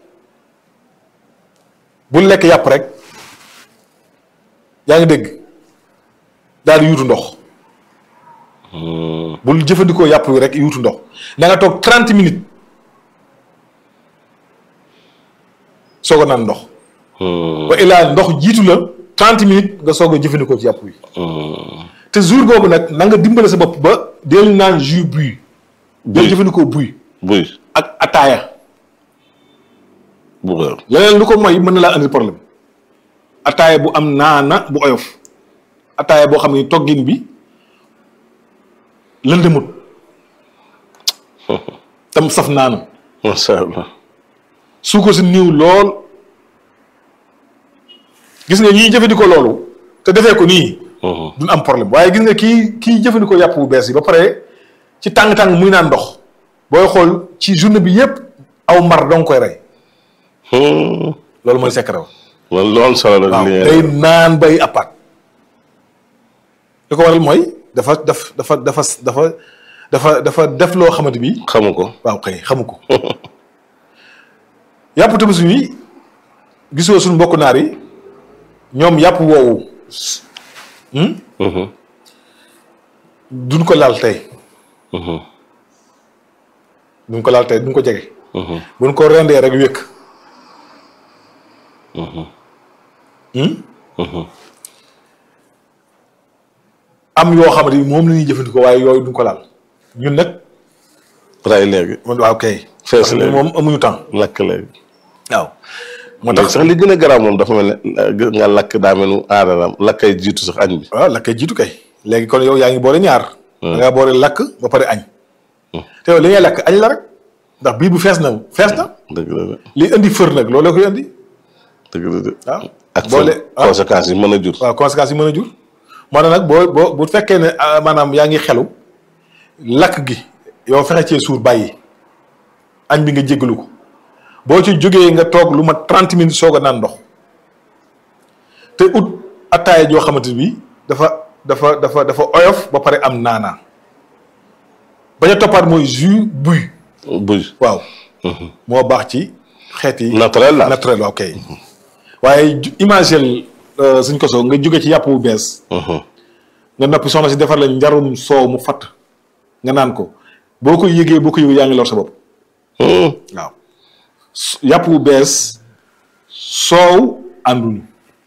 bul lekk yàpp rek yaa ngi dégg daal di yuutu ndox. bul jëfandikoo yàpp wi rek yuutu ndox da nga toog 30 minutes soog a naan ndox. ba ilaa ndox jiitu la 30 minutes nga soog a jëfandikoo ci yàpp wi. te jour boobu nag na nga dimbale sa bopp ba dellu naan jus buy. buy jëfandikoo buy. ak ataaya. bu wér. leneen lu ko mooy mën na laa andi problème ataaya bu am naana bu oyof ataaya boo xam ne toggin bi lëndëmut tam saf naana. macha allah. suukar si niiw lool gis nga ñiy jëfandikoo loolu te defee ko nii. duñ am problème waaye gis nga kii jëfandikoo yàpp bu bees yi ba pare ci tàng-tàng muy naan ndox booy xool ci journée bi yépp aw mar dong koy rey. loolu mooy secret. loolu lu am solo la. waaw day naan bay appaat. li ko waral mooy dafa def loo xamante bi xamu ko. waaw kay xamu ko. yàpp tabaski yi gisoo suñu mbokk naar yi ñoom yàpp woowu. duñ ko laal tey. duñ ko laal tey duñ ko jege. buñ ko rendee rek wékk. am yoo xamante ni moom la ñuy jëfandikoo waaye yooyu duñ ko laal ñun nag. ray léegi. waaw kay. fees léegi moom amuñu temps. lakk léegi. waaw. moo tax sax li gën a garaaw moom dafa mel ne nga lakk daa mel ni aadalam lakkay jiitu sax añ bi. waaw lakkay jiitu kay. léegi kon yow yaa ngi boole ñaar. da ngaa boole lakk ba pare añ. te yow li ngay lakk añ la rek ndax biir bu fees na fees na. dëgg la de. li indi fër nag loolu la koy indi. dëgg la de. waaw ak boole conséquences yi mën a jur. waaw conséquences yi mën a jur. moo tax nag bu fekkee ne maanaam yaa ngi xelu lakk gi yow fexe cee suur bàyyi añ bi nga jéggalu ko boo ci jógee nga toog lu mat 30 minutes soog a naan ndox te ut attaaya joo xamante bi dafa oyof ba pare am naanaa bañ a toppaat mooy jus buy. waaw. moo baax ci xeet yi. naturel la naturel waaw kay. waaye imagine suñ ko soo nga jóge ci yàpp bu bees. nga noppi soxna si defar la njarum soow mu fatt nga naan ko boo ko yëgee yaa ngi lor sa bopp. waaw yàpp bu bees soow ànduñu.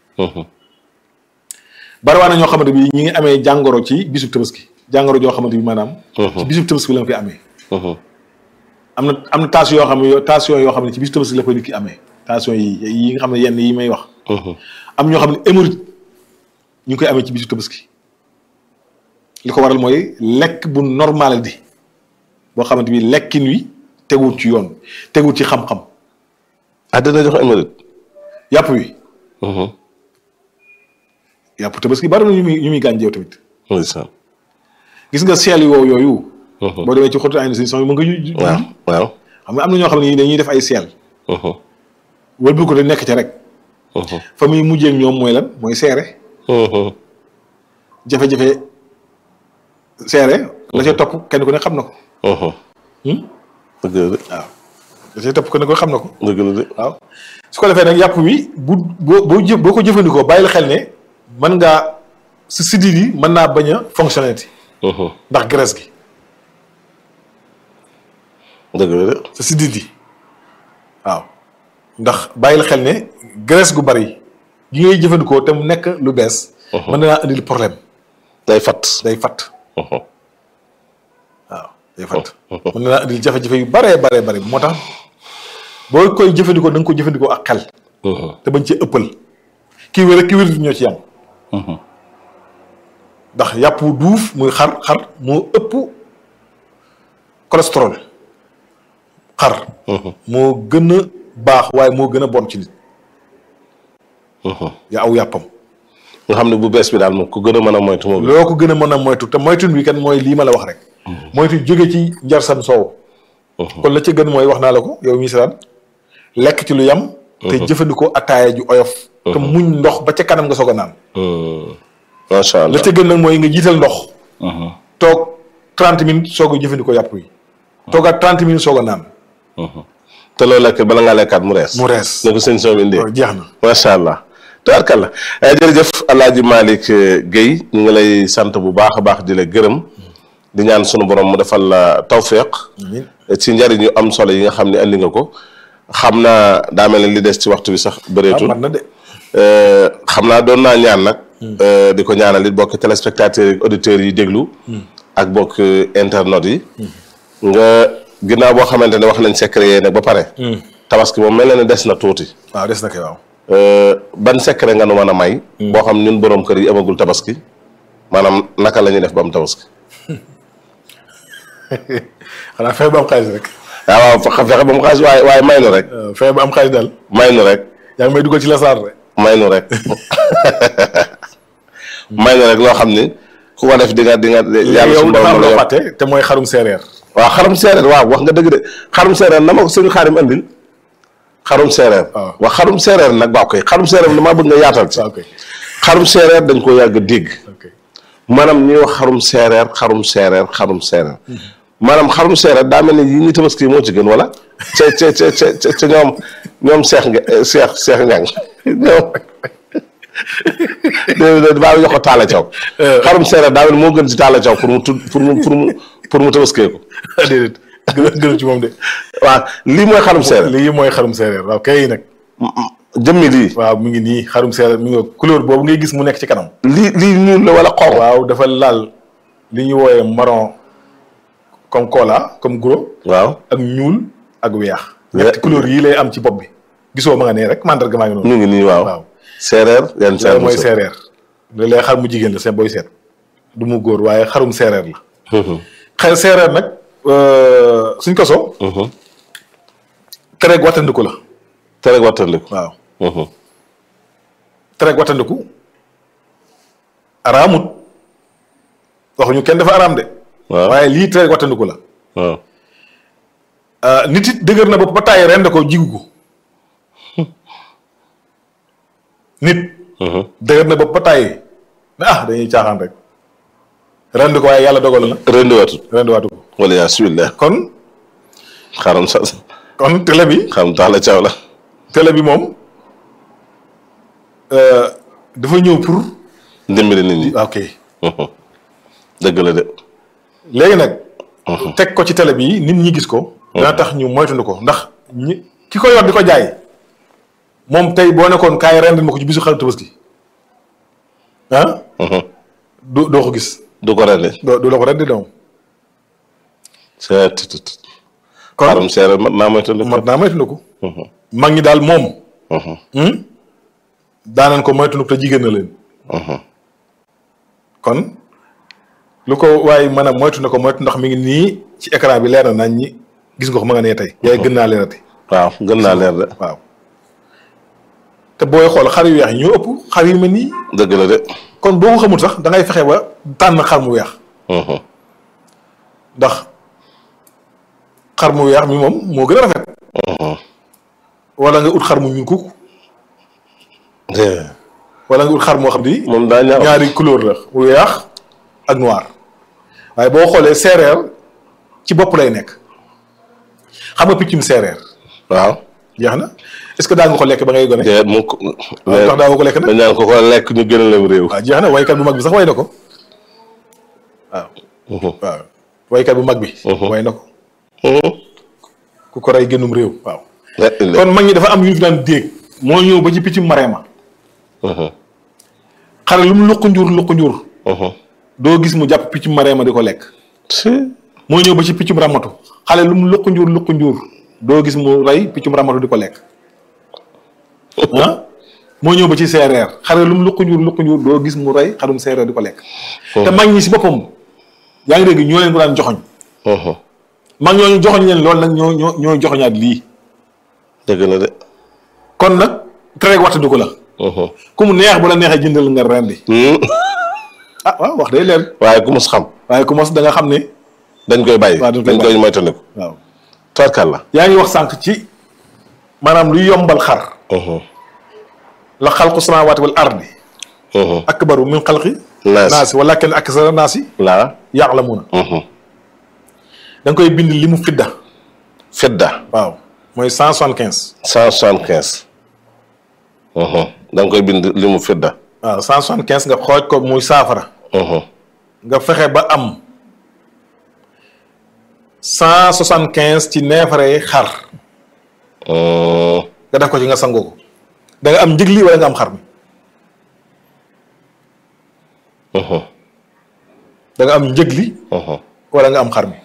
bariwaa na ñoo xamante bi ñi ngi amee jàngoro ci bisub tabaski jàngoro joo xamante bi maanaam. ci bisub tabaski la nga koy amee. am na tension yoo xam ne ci bisub tabaski la koy nit ki amee tension yi nga xam ne yenn yi may wax. am ñoo xam ne hémorroïde ñu ngi koy amee ci bisu tabaski li ko waral mooy lekk bu normal di boo xamante bi lekkin wi teguwul ci yoon teguwul ci xam-xam. dina jox hémorroïde. yàpp wi. yàpp tabaski bari na ñu muy gànjeew tamit. gis nga seel woowu yooyu. boo demee ci xottu ay na si mu nga waaw xam nga am na ñoo xam ne dañuy def ay seel. wëlbu ko da nekk ca rek. fa muy mujjee ak ñoom mooy lan mooy seere. jafe-jafe seere. la ca topp kenn ku ne xam na ko. dëgg la waaw da cay topp ko ne ko xam na ko. dëgg la de. waaw su ko defee nag yàpp wi boo ko jëfandikoo bàyyil xel ne mën ngaa si siddiit yi mën naa bañ a fonctionner ti ndax graisse gi. dëgg la de. sa siddiit yi waaw ndax bàyyil xel ne graisse gu bari gi ngay jëfandikoo te mu nekk lu bees. mën na naa indil problème. day fat. waaw day fat. mën na naa indil jafe-jafe yu baree moo tax boo koy jëfandikoo da nga ko jëfandikoo ak xel. te bañ ci ëppal. kii wér ak kii wér ñoo ci yam. ndax yàpp duuf muy xar moo ëpp cholestérol. xar. moo gën a baax waaye moo gën a bon ci nit. yaa aw yàppam. nga xam ne bu bees bi daal moom ku gën a mën a moytu moom. loo ko gën a mën a moytu te moytun bi kan mooy lii ma la wax rek. moytu jóge ci njarsan soow. kon la ca gën mooy wax naa la ko yow misiraan lekk ci lu yam. te jëfandikoo ataaya ju oyof. te muñ ndox ba ca kanam nga soog a naan. macha allah la ca gën nag mooy nga jiital ndox. toog 30 minutes soog a jëfandikoo yàpp yi. toogaat 30 minutes soog a naan. te loolu lekk bala ngaa lekkaat mu rees. mu rees ne ko sëñ soo indee. jeex na macha allah. tubaarkalla jërëjëf El Hadj Malick Guèye ñu ngi lay sant bu baax a baax di la gërëm. di ñaan sunu borom mu defal la tawféq. ci njariñ yu am solo yi nga xam ne andi nga ko. xam naa daa mel ni li des ci waxtu bi sax bëreetul. mat na de. xam naa doon naa ñaan nag. di ko ñaanal it bokk téléspectateurs yi auditeurs yi déglu. ak bokk internautes yi. nga ginnaaw boo xamante ne wax nañ secret yee nag ba pare. tabaski moom mel na ne des na tuuti. waaw des na kay waaw. ban secret nga nu mën a may. boo xam ñun borom kër yi amagul tabaski maanaam naka la ñuy def ba am tabaski. xanaa fexe ba am xaalis rek. waaw fexe ba am xaalis waaye may nu rek. fexe ba am xaalis daal. may nu rek. yaa ngi may dugal ci la saar rek. may nu rek. may nu rek loo xam ni ku ko def di nga. yàlla suñu borom loo fàtte te mooy xarum séeréer. waaw xarum séeréer waaw wax nga dëgg de xarum séeréer na ma ko suñu xaarim andil. xarum séeréer. waaw wax xarum séeréer nag waaw koy xarum séeréer damaa bëgg nga yaatal ci. xarum séeréer dañ ko yàgg dégg. maanaam ñuy wax xarum séeréer maanaam xarum séeréer daa mel ni yi ñu tabaski moo ci gën wala. ca ñoom seex ñang ñoom. baa jox ko Talla Thiaw. xarum séeréer daa mel ni moo gën ci Talla Thiaw pour mu tabaskee ko. déedéet gën ci moom de. waaw lii mooy xarum séeréer. lii mooy xarum séeréer waaw kay nag. jëmmi lii. waaw mu ngi nii xarum séeréer mi ngi couleur boobu ngay gis mu nekk ci kanam. lii ñuul la wala xonq. waaw dafa laal li ñuy wooyee marron comme cola comme gros. waaw ak ñuul ak weex. ñetti couleur yii lay am ci bopp bi. gisoo ma nga nee rek mandarga maa ngi noonu. ñu ngi nii waaw. séeréer yan séeréer mooy séeréer. léeg-léeg xar mu jigéen la seen booy seet. du mu góor waaye xarum séeréer la. xel séeréer nag suñ ko soo. tereeg wattandiku la. tereeg wattandiku. waaw. tereeg wattandiku araamut waxuñu kenn dafa araam de. waaw waaye lii tereeg wattandiku la. waaw. nit it dëgër na bopp ba tàyyi ren da ko jigu ko. nit. dëgër na bopp ba tàyyi ne dañuy caaxaan rek. ren ko waaye yàlla dogal na. ren waatu ko. wala yaa subillah. kon. xaram sa. kon télé bi. xam Talla Thiaw la. télé bi moom dafa ñëw pour. dimbali nit ñi. ok. dëgg la de. léegi nag. teg ko ci télé bi nit ñi gis ko. dana tax ñu moytuñu ko ndax ki ko yor di ko jaay moom tey boo nekkoon kaay rendil ma ko ci bisu xaru tabaski doo ko gis. du ko rendi. du la ko rendi doom. kon xarum séeréer mat naa moytandiku. mag ñi daal moom. daanañ ko moytandiku te jigéen na leen. kon lu ko waaye mën a moytu na ko moytu ndax mi ngi nii ci écran bi leer na nañ ñi gis nga ko ma nga nee tey. yaay gën naa leerati. waaw gën naa leer de. waaw te booy xool xar yu weex yi ñoo ëpp xar yu mel nii. dëgg la de. kon boo ko xamul sax da ngay fexe ba tànn xar mu weex. ndax xar mu weex mi moom moo gën a rafet. wala nga ut xar mu ñuul kuk. wala nga ut xar moo xam ni. moom daa ñaari couleur la mu weex ak noir waaye boo xoolee séeréer ci bopp lay nekk xam nga piccum séeréer. waaw jeex na est-ce que daa nga ko lekk ba ngay gone. déet mu ko. tax daa ko lekk nag dañ naan ko lekk ñu gën a lem réew. waaw jeex na waykat bu mag bi sax way na ko waaw. waaw waykat bu mag bi. way na ko. ku ko rey génnum réew. waaw kon mag ñi dafa am yu ñu fi daan déeg. moo ñëw ba ci piccum mareema. xale lu mu luq njur. doo gis mu jàpp piccum mareema di ko lekk. moo ñëw ba ci piccum ramatu. xale lu mu luq njur. doo gis mu rey piccum ramatu di ko lekk. ah moo ñëw ba ci séeréer xale lu mu luq njur doo gis mu rey xarum séeréer di ko lekk. te mag ñi si boppam yaa ngi dégg ñoo leen ko daan joxoñ. mag ñooñu joxoñ leen loolu nag ñoo joxoñaat lii. dëgg la de. kon nag tere waxtu du ko la. ku mu neex bu la neexee jëndal nga rendi. ah waaw wax day leer. waaye ku mos xam. waaye ku mos da nga xam ne. dañ koy bàyyi. waaw dañ koy moytandiku. waaw. tubarkalla. yaa ngi wax sànq ci maanaam lu yombal xar. la xalqu samaawaati wal ardi. akbaru min xalqi. naasi walaakinna aksara naasi. laa ya'lamuuna. da nga koy bind li mu fidda. fidda. waaw mooy 175. 175. da nga koy bind li mu fidda. waaw 175 nga xooj ko muy saafara. nga fexe ba am 175 ci neefare xar. nga def ko ci nga sangoo ko. da nga am njëgli wala nga am xar mi. da nga am njëgli. wala nga am xar mi.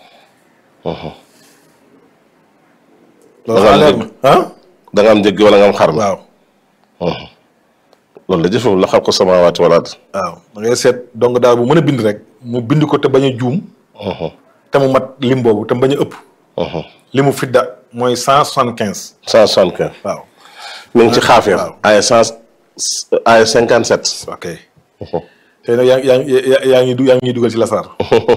loolu da nga am njëgli wala nga am xar mi. waaw. loolu la jëfewul la xalqu samaawaati wal ard. waaw da ngay seet donc daal bu mën a bind rek mu bind ko te bañ a juum. te mu mat lim boobu te bañ a ëpp. li mu fidda mooy 175. 175. waaw. mi ngi ci xaafir. ay 57. ok. tey nag yaa ngi dugal ci lasaraar.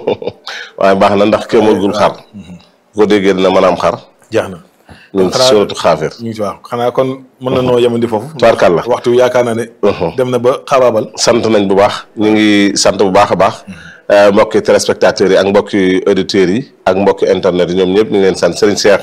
waaye baax na ndax kee mënul xar. boo déggee dina mën a am xar. jeex na. ñu ngi ci suratu xaafir. ñu ngi ci waaw xanaa kon mën na noo yemandi foofu. tubaarkàlla waxtu yaakaar naa ne. dem na ba xaabaabal. sant nañ bu baax ñu ngi sant bu baax a baax. mbokki téléspectateurs yi ak mbokki auditeurs yi ak mbokki internet yi ñoom ñëpp ñu ngi leen sant Serigne Cheikh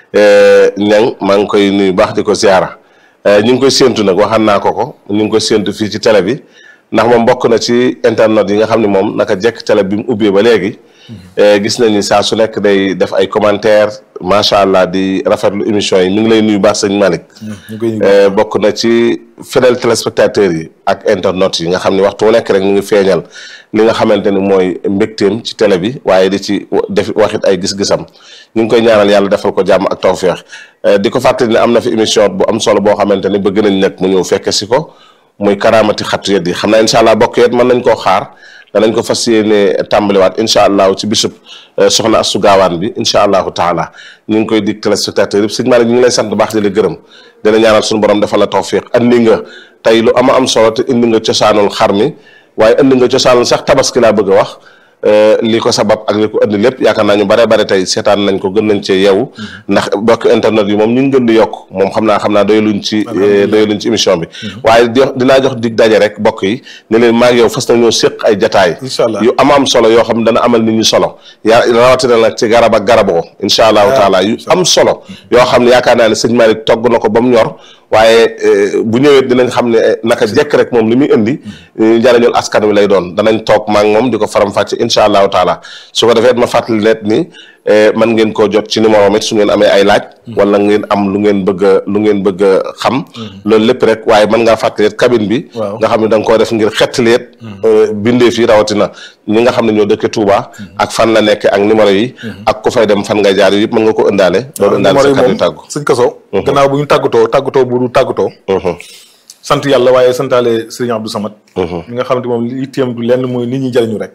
Niang maa ngi koy nuyu baax di ko ziara. ñu ngi koy séentu nag waxaan naa ko ñu ngi koy séentu fii ci télé bi ndax moom bokk na ci internet yi nga xam ne moom naka jekk télé bi mu ubbee ba léegi. gis nañ ni saa su nekk day def ay commentaires macha allah di rafetlu émission yi ñu ngi lay nuyu baax sëñ Malick. bokk na ci fidèle téléspectateurs yi ak internet yi nga xam ne waxtu wu nekk rek ñu ngi feeñal li nga xamante ni mooy mbégteem ci télé bi waaye di ci def waxit ay gis-gisam ñu ngi koy ñaanal yàlla defal ko jàmm ak tawféex di ko fàttali ne am na fi émission bu am solo boo xamante ni bëgg nañ nag mu ñëw fekke si ko muy karaamati xattu yet yi xam naa incha allah bokk yet mën nañ koo xaar. danañ ko fas yéene tàmbaliwaat incha allah ci bisub soxna Astu Gaawaan bi incha allahu taala ñu ngi koy dig téléspectateurs yëpp sëñ Malick ñu ngi lay sant bu baax di la gërëm dina ñaanal suñu borom defal la tawfiq andi nga tey lu am solo te indi nga cosaanul xar mi waaye indi nga cosaanul sax tabaski laa bëgg a wax li ko sabab ak li ko indi lépp yaakaar naa ñu bare tey seetaan nañ ko gën nañ cee yeewu ndax bokk internet yi moom ñu ngi gën di yokk moom xam naa doyaluñ ci émission bi waaye dinaa jox dig daje rek bokk yi ne leen maa ngi yow fas nañoo séq ay jataay yu am solo yoo xam ne dana amal nit ñi solo rawatina nag ci garab ak garaboo incha allahu taala yu am solo yoo xam ne yaakaar naa ne sëñ Malick togg na ko ba mu ñor waaye bu ñëwee dinañ xam ne naka jekk rek moom li muy indi njariñul askan wi lay doon danañ toog maa ngi moom di ko faram-fàcce incha allahu taala su ko defee ma fàttali leen ni man ngeen koo jot ci numéro mit su ngeen amee ay laaj wala ngeen am lu ngeen bëgg a xam loolu lépp rek waaye mën ngaa fàttali cabine bi nga xam ne da nga koo def ngir xettaleet bindee fii rawatina ñi nga xam ne ñoo dëkke Touba ak fan la nekk ak numéro yi ak ku fay dem fan nga jaar yëpp mën nga ko ëndaale loolu ëndaale sa kàddu tàggu sëñ Kaso gannaaw bu ñu tàggatoo bu du tàggatoo sant yàlla waaye santaale Serigne Abdou Samad mi nga xamante moom li téem du lenn mooy nit ñi jariñu rek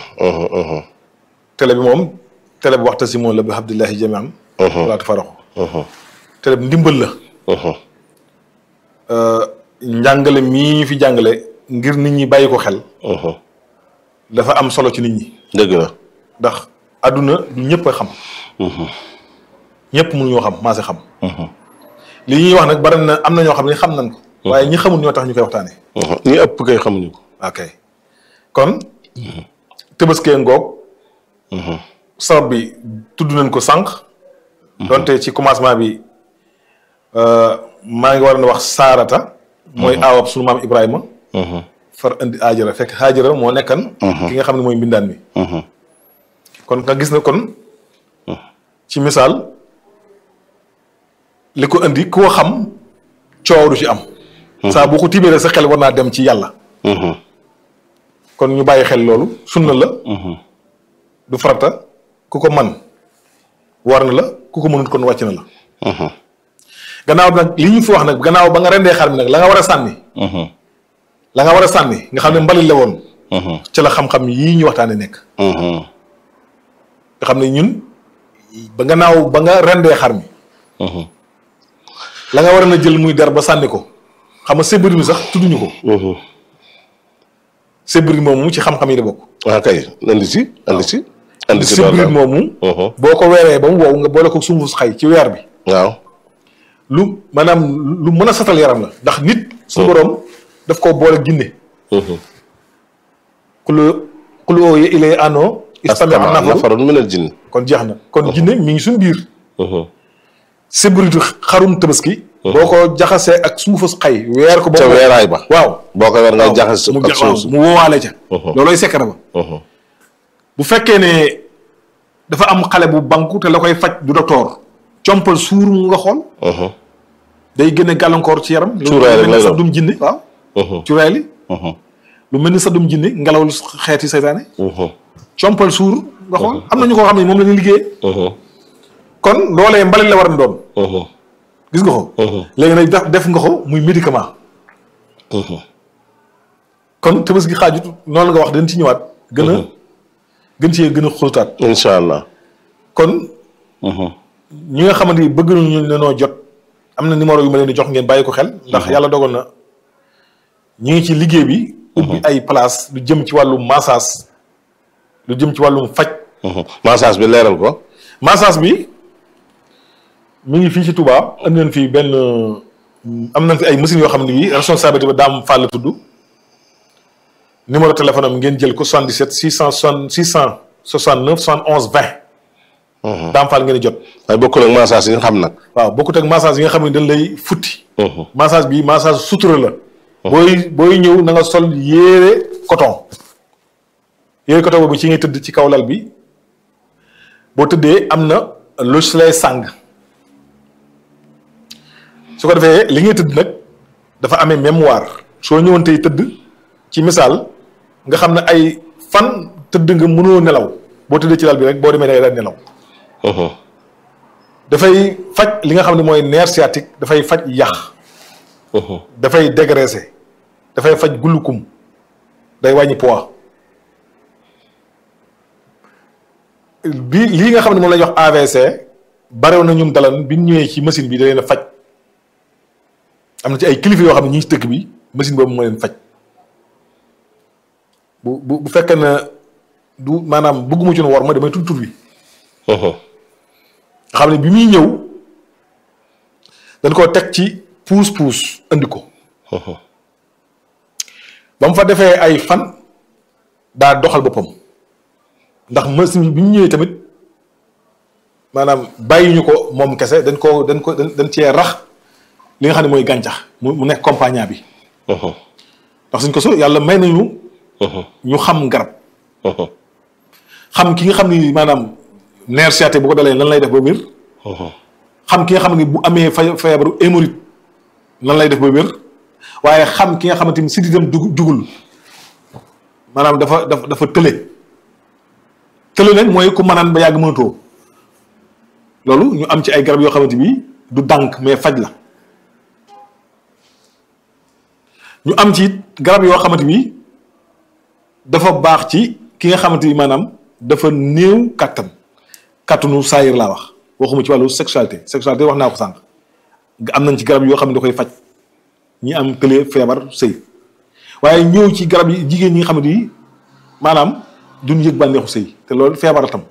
télé bi moom télé bi waxta si moom la bi abdillahi jamian wala tafaraxu télé bi ndimbal la njàngale mii ñu fi jàngale ngir nit ñi bàyyi ko xel dafa am solo ci nit ñi dëgg la ndax àdduna du ñëpp a xam ñëpp mënuñoo xam maa si xam li ñuy wax nag bari na am na ñoo xam ne xam nañ ko waaye ñi xamul ñoo tax ñu koy waxtaanee ñi ëpp kay xamuñu ko ok kon tëbaskee ngoog sabab bi tudd nañ ko sànq donte ci commencement bi maa ngi war a wax Saarata. mooy aawab sunu maam Ibrahima. far indi Haajara fekk Haajara moo nekkan. ki nga xam ne mooy mbindaan mi. kon nga gis na kon. ci misaal li ko indi koo xam coow du ci am. saa boo ko tibbee sa xel war naa dem ci yàlla. kon ñu bàyyi xel loolu sunna la. du farata ku ko man war na la ku ko mënut kon wàcc na la. gannaaw nag li ñu fi wax nag gannaaw ba nga rendee xar mi nag la nga war a sànni. la nga war a sànni nga xam ne mbalit la woon. ci la xam-xam yii ñu waxtaanee nekk. nga xam ne ñun ba gannaaw ba nga rendee xar mi. la nga war a jël muy der ba sànni ko xam nga sébri mi sax tudduñu ko. sébri moomu ci xam-xam yi da bokk. waaw kay andi si. sébri moomu. boo ko weeree ba mu wow nga boole ko sunguf xay ci weer bi. waaw. lu maanaam lu mën a satal yaram la ndax nit. su borom daf koo boole jinne. kulu ooye ilay ano. istami am nafaroon minal jinn. kon jeex na kon jinne mi ngi suñu biir. sébritu xarum tabaski. boo ko jaxasee ak suufus xay weer ko. ca weeraay ba waaw. boo ko weer nga jaxase ak suuf mu woowaale ca. loolooy sekkara ba. bu fekkee ne dafa am xale bu banku te la koy faj du docteur. compal suur mu nga xool. day gën a gàllankoor ci yaram. cuuraay rek lay doon lu mel ni saddum jinne waaw. cuuraay li. lu mel ni saddum jinne ngelaw lu xeeti seytaane. compal suur nga xool am na ñu ko xam ne moom la ñuy liggéeyee. kon loolee mbalit la war a doon. gis nga ko. léegi nag def nga ko muy médicament. kon tabaski xaajut noonu la nga wax dañ ci ñëwaat. gën cee gën a xóotaat. incha allah. kon. ñi nga xamante ni bëgg nañu ne noo jot am na numéro yu ma leen di jox ngeen bàyyi ko xel. ndax yàlla dogal na ñu ngi ci liggéey bi. ubbi ay place lu jëm ci wàllum massage lu jëm ci wàllum faj. massage bi leeral ko. massage bi mi ngi fii ci Touba am nañ fi benn am nañ fi ay machines yoo xam ne bii responsabilité ba Dame Fall la tudd numéro téléphone am ngeen jël ko 77 669 71 20. Dame Fall ngeen di jot. waaye bokkul ak massage yi nga xam nag. waaw bokkut ak massage yi nga xam ne dañ lay futti. massage bi massage sutura la. booy ñëw na nga sol yére coton. yére coton boobu ci ngay tëdd ci kaw lal bi boo tëddee am na lu si lay sàng su ko defee li ngay tëdd nag dafa amee mémoire soo ñëwoon tey tëdd ci misaal nga xam ne ay fan tëdd nga mënoo nelaw boo tëddee ci lal bi rek boo demee day daal nelaw. dafay faj li nga xam ne mooy nerf sciatique dafay faj yàq. dafay dégraisser dafay faj gulukum day wàññi poids lii nga xam ne moom la ñuy wax AVC barew na ñum dalan bi ñëwee ci machine bi da leen a faj am na ci ay kilifa yoo xam ne ñi ngi ci dëkk bi machine boobu moo leen faj bu fekkee na du maanaam bëgguma ci war ma damay tudd tur bi. nga xam ne bi muy ñëw dañ koo teg ci puus andi ko. ba mu fa defee ay fan daa doxal boppam ndax machine bi ñu ñëwee tamit maanaam bàyyi ñu ko moom kese dañ cee rax li nga xam ne mooy gàncax mu nekk compagnie bi. ndax suñ ko so yàlla may nañu. ñu xam garab. xam ki nga xam ni maanaam nerf sciatique bu ko dalee lan lay def ba wér. xam ki nga xam ne bu amee feebaru hémorroïde lan lay def ba wér waaye xam ki nga xamante ni sididam jugul maanaam dafa tële nag mooy ku mënaan ba yàgg mënatoo loolu ñu am ci ay garab yoo xamante bi du dànk mais faj la ñu am ci garab yoo xamante bi dafa baax ci ki nga xamante ni maanaam dafa néew kàttanu saayir laa wax waxuma ci wàllu sexualité wax naa ko sànq am nañ ci garab yoo xam ne da koy faj ñi am tële feebar sëy waaye ñëw ci garab yi jigéen ñi nga xamante ni maanaam duñ yëg bànneexu sëy te loolu feebar tam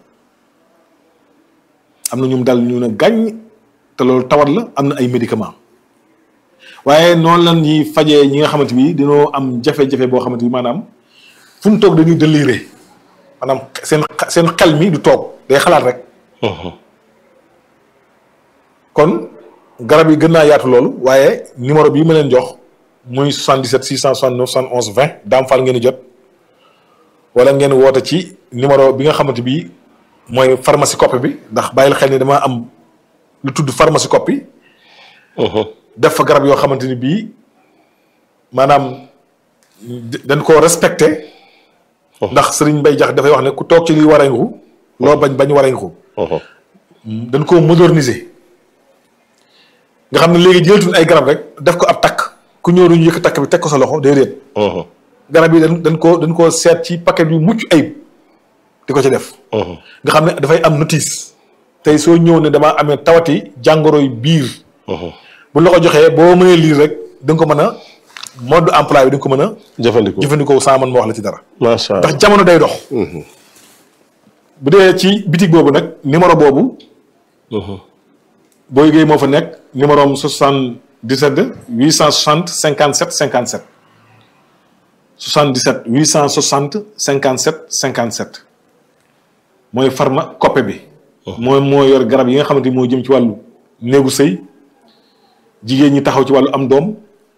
am na ñum dal ñu ne gàññ te loolu tawat la am na ay médicament waaye noonu la ñuy fajee ñi nga xamante bi dañoo am jafe-jafe boo xamante bi maanaam fu mu toog dañuy déliré maanaam seen xel mi du toog day xalaat rek kon garab yi gën naa yaatu loolu waaye numéro bii ma leen jox muy 77 669 71 20 Dame Fall ngeen di jot wala ngeen woote ci numéro bi nga xamante bi mooy pharmacie copie bi ndax bàyyil xel ni damaa am lu tudd pharmacie copie. def fa garab yoo xamante ni bii maanaam dañ koo respecté. ndax Serigne Mbaye Jax dafay wax ne ku toog ci liy wareñu loo bañ wareñu dañ koo moderniser nga xam ne léegi jëlatuñ ay garab rek def ko ab takk ku ñëw duñu yëkk takk bi teg ko sa loxo déedéet. garab yi dañ koo seet ci paquet yu mucc ayib di ko ci def. nga xam ne dafay am notice tey soo ñëw ne damaa amee tawati jàngoroy biir. bu la ko joxee boo mënee lire rek da nga ko mën a mode emploi bi da nga ko mën a. jëfandikoo sans man ma wax la ci dara. macha allah ndax jamono day dox. bu dee ci bitig boobu nag numéro boobu. Boy Gueye moo fa nekk numéro am 77 860 57 57 77 860 57 57 mooy pharmacopée bi. moo yor garab yi nga xamante ni moo jëm ci wàllu néegu sëy jigéen ñi taxaw ci wàllu am doom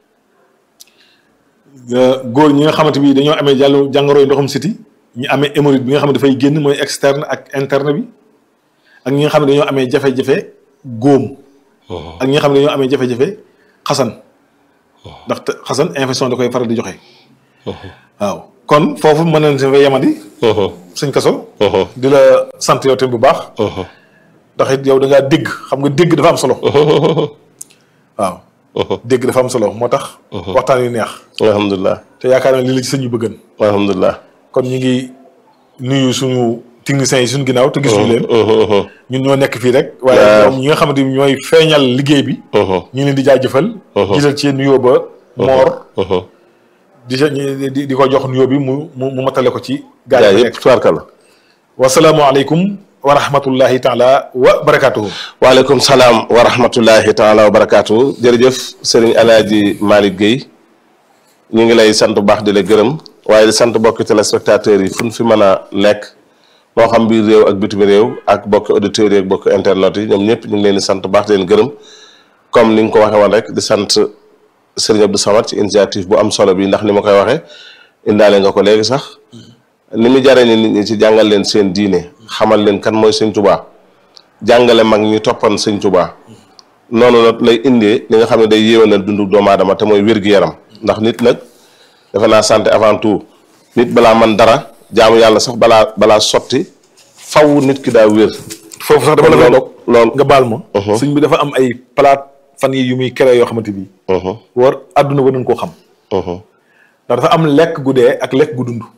góor ñi nga xamante bi dañoo amee jàngoroy ndoxum siti ñi amee hémorroïde bi nga xam ne dafay génn mooy externe ak interne bi ak ñi nga xam ne dañoo amee jafe-jafe góom. ak ñi nga xam ne dañoo amee jafe-jafe xasan. ndax xasan infection da koy faral di joxe. waaw kon foofu mën nañ si fa yemandi. sëñ Kaso. di la sant yow tamit bu baax. ndax it yow da ngaa dégg xam nga dégg dafa am solo. waaw. dégg dafa am solo moo tax. waxtaan yu neex. alhamdulilah. te yaakaar naa li la ci sëñ yu bëggan. alhamdulilah. kon ñu ngi nuyu suñu techniciens yi suñu ginnaaw te gisuñu leen. ñun ñoo nekk fii rek. waaye ñoom ñi nga xamante ni ñooy feeñal liggéey bi. ñu ngi leen di jaajëfal. gisal ci nuyoo ba. Moor. di ko jox nuyoo bi mu matale ko ci. gaa yi yëpp tubaarkalla. wasalaamualeykum wa rahmatullahi taala wa barakaatuhu. waaleykum salaam wa rahmatullahi taala wa barakaatuhu. jërëjëf Serigne El Hadji Malick Guèye ñu ngi lay sant bu baax di la gërëm waaye di sant bokki téléspectateurs yi fu ñu fi mën a nekk moo xam biir réew ak bitim réew ak bokki auditeurs yi ak bokki internet yi ñoom ñëpp ñu ngi leen di sant bu baax di leen gërëm comme ni nga ko waxee woon rek di sant Serigne Abdou Samad ci initiative bu am solo bi ndax ni ma koy waxee indaale nga ko léegi sax ni mu jaree ni nit ñi ci jàngal leen seen diine xamal leen kan mooy sëñ Tuubaa jàngale mag ñi toppan sëñ Tuubaa noonu nag lay indee li nga xam ne day yéwénal dundu doomu aadama te mooy wér-gu-yaram ndax nit nag defe naa santé avant tout nit balaa man dara jaamu yàlla sax balaa sotti faw nit ki daa wér. foofu sax dama la dog lool nga baal ma. sëñ bi dafa am ay palaat fan yi yu muy créé yoo xamante bi war àdduna ba nañ koo xam. ndax dafa am lekk gu dee ak lekk gu dund.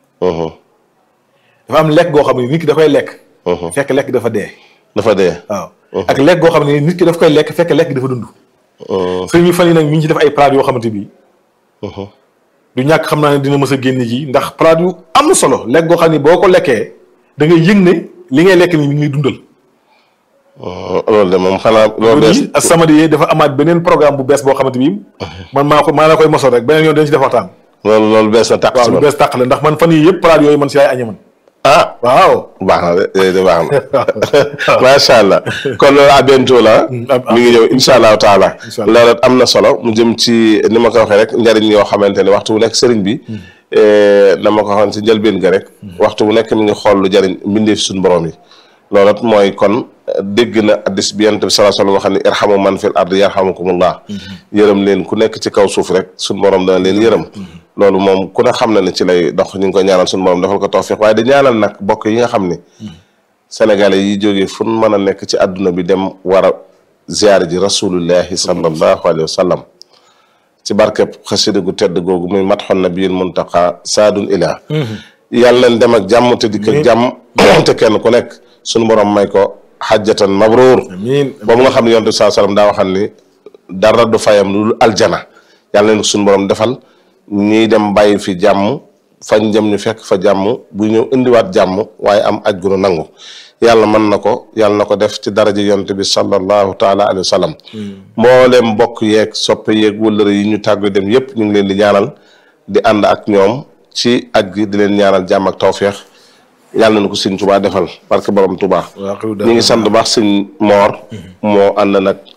dafa am lekk goo xam ne nit ki da koy lekk. fekk lekk dafa dee. waaw. ak lekk goo xam ne nit ki daf koy lekk fekk lekk dafa dund. sëñ bi fan yi nag mi ngi ci def ay palaat yoo xamante bi du ñàkk xam naa ne dina mës a génn ji ndax palaat yu am solo lekk goo xam ne boo ko lekkee da ngay yëg ne li ngay lekk ni mi ngi dundal. loolu de moom xanaa. loolu bees As-Samadiyya dafa amaat beneen programme bu bees boo xamante bi man maa la koy mosoo rek beneen yoon dañ ci def waxtaan. loolu bees na tàq. waaw lu bees tàq la ndax man fan yii yëpp palaat yooyu man si yaay añe man. ah waaw. baax na de baax na macha allah kon loolu à bientôt la. mi ngi ñëw incha allahu taala. loolu am na solo mu jëm ci ni ma ko waxee rek njëriñ yoo xamante ne waxtu bu nekk sëriñ bi. na ma ko waxoon si njëlbeen ga rek. waxtu bu nekk mi ngi xool lu jëriñ mbindeef suñu borom yi. loolu mooy kon dégg na addis bi Yonent bi sallallahu alayhi wa sallam wax ne irhamu man fil ardi yarhamukumullah. yërëm leen ku nekk ci kaw suuf rek suñu borom dana leen yërëm. loolu moom ku ne xam na ne ci lay dox ñu ngi koy ñaanal suñu borom defal ko tawfiq waaye di ñaanal nag bokk yi nga xam ne sénégalais yi jógee fu mu mën a nekk ci àdduna bi dem war a ziyaare ji rasulullahi sallallahu alayhi wa sallam ci barkeb xasida gu tedd googu muy matxon nabiyil muntaqa saadun ila yàlla leen dem ak jàmm te dikk ak jàmm te kenn ku nekk suñu borom may ko xajjatan mabruur boobu nga xam ne yonent bi sallallahu alayhi wa sallam daa waxal ni dara du fayam lu aljana yàlla leen ko suñu borom defal ñiy dem bàyyi fi jàmm fañ jëm ñu fekk fa jàmm bu ñëw indiwaat jàmm waaye am aj gu nu nangu yàlla mën na ko yàlla na ko def ci daraja yonent bi sallallahu taala alayhi wa sallam mboolem mbokk yeeg soppe yeeg wëllëre yi ñu tàggu dem yépp ñu ngi leen di ñaanal di ànd ak ñoom ci aj gi di leen ñaanal jàmm ak tawféex yàlla na ko sëñ Tuubaa defal parce que borom Tuubaa ñu ngi sant baax sëñ Moor moo ànd nag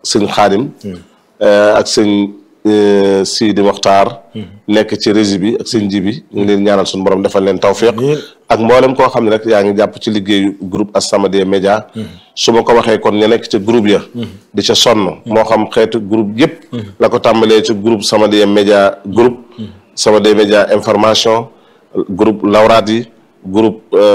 sëñ Xaadim ak sëñ Sidi Mokhtar nekk ci régie bi ak sëñ Jibi ñu ngi leen ñaanal suñu borom defal leen tawféex ak mboolem koo xam ne rek yaa ngi jàpp ci liggéeyu groupe As-Samadiyya Média su ma ko waxee kon ñu nekk ca groupe ya di ca sonn moo xam xeetu groupe yëpp la ko tàmbalee ci groupe Samadiyya Média groupe Samadiyya Média information groupe lawraat yi groupe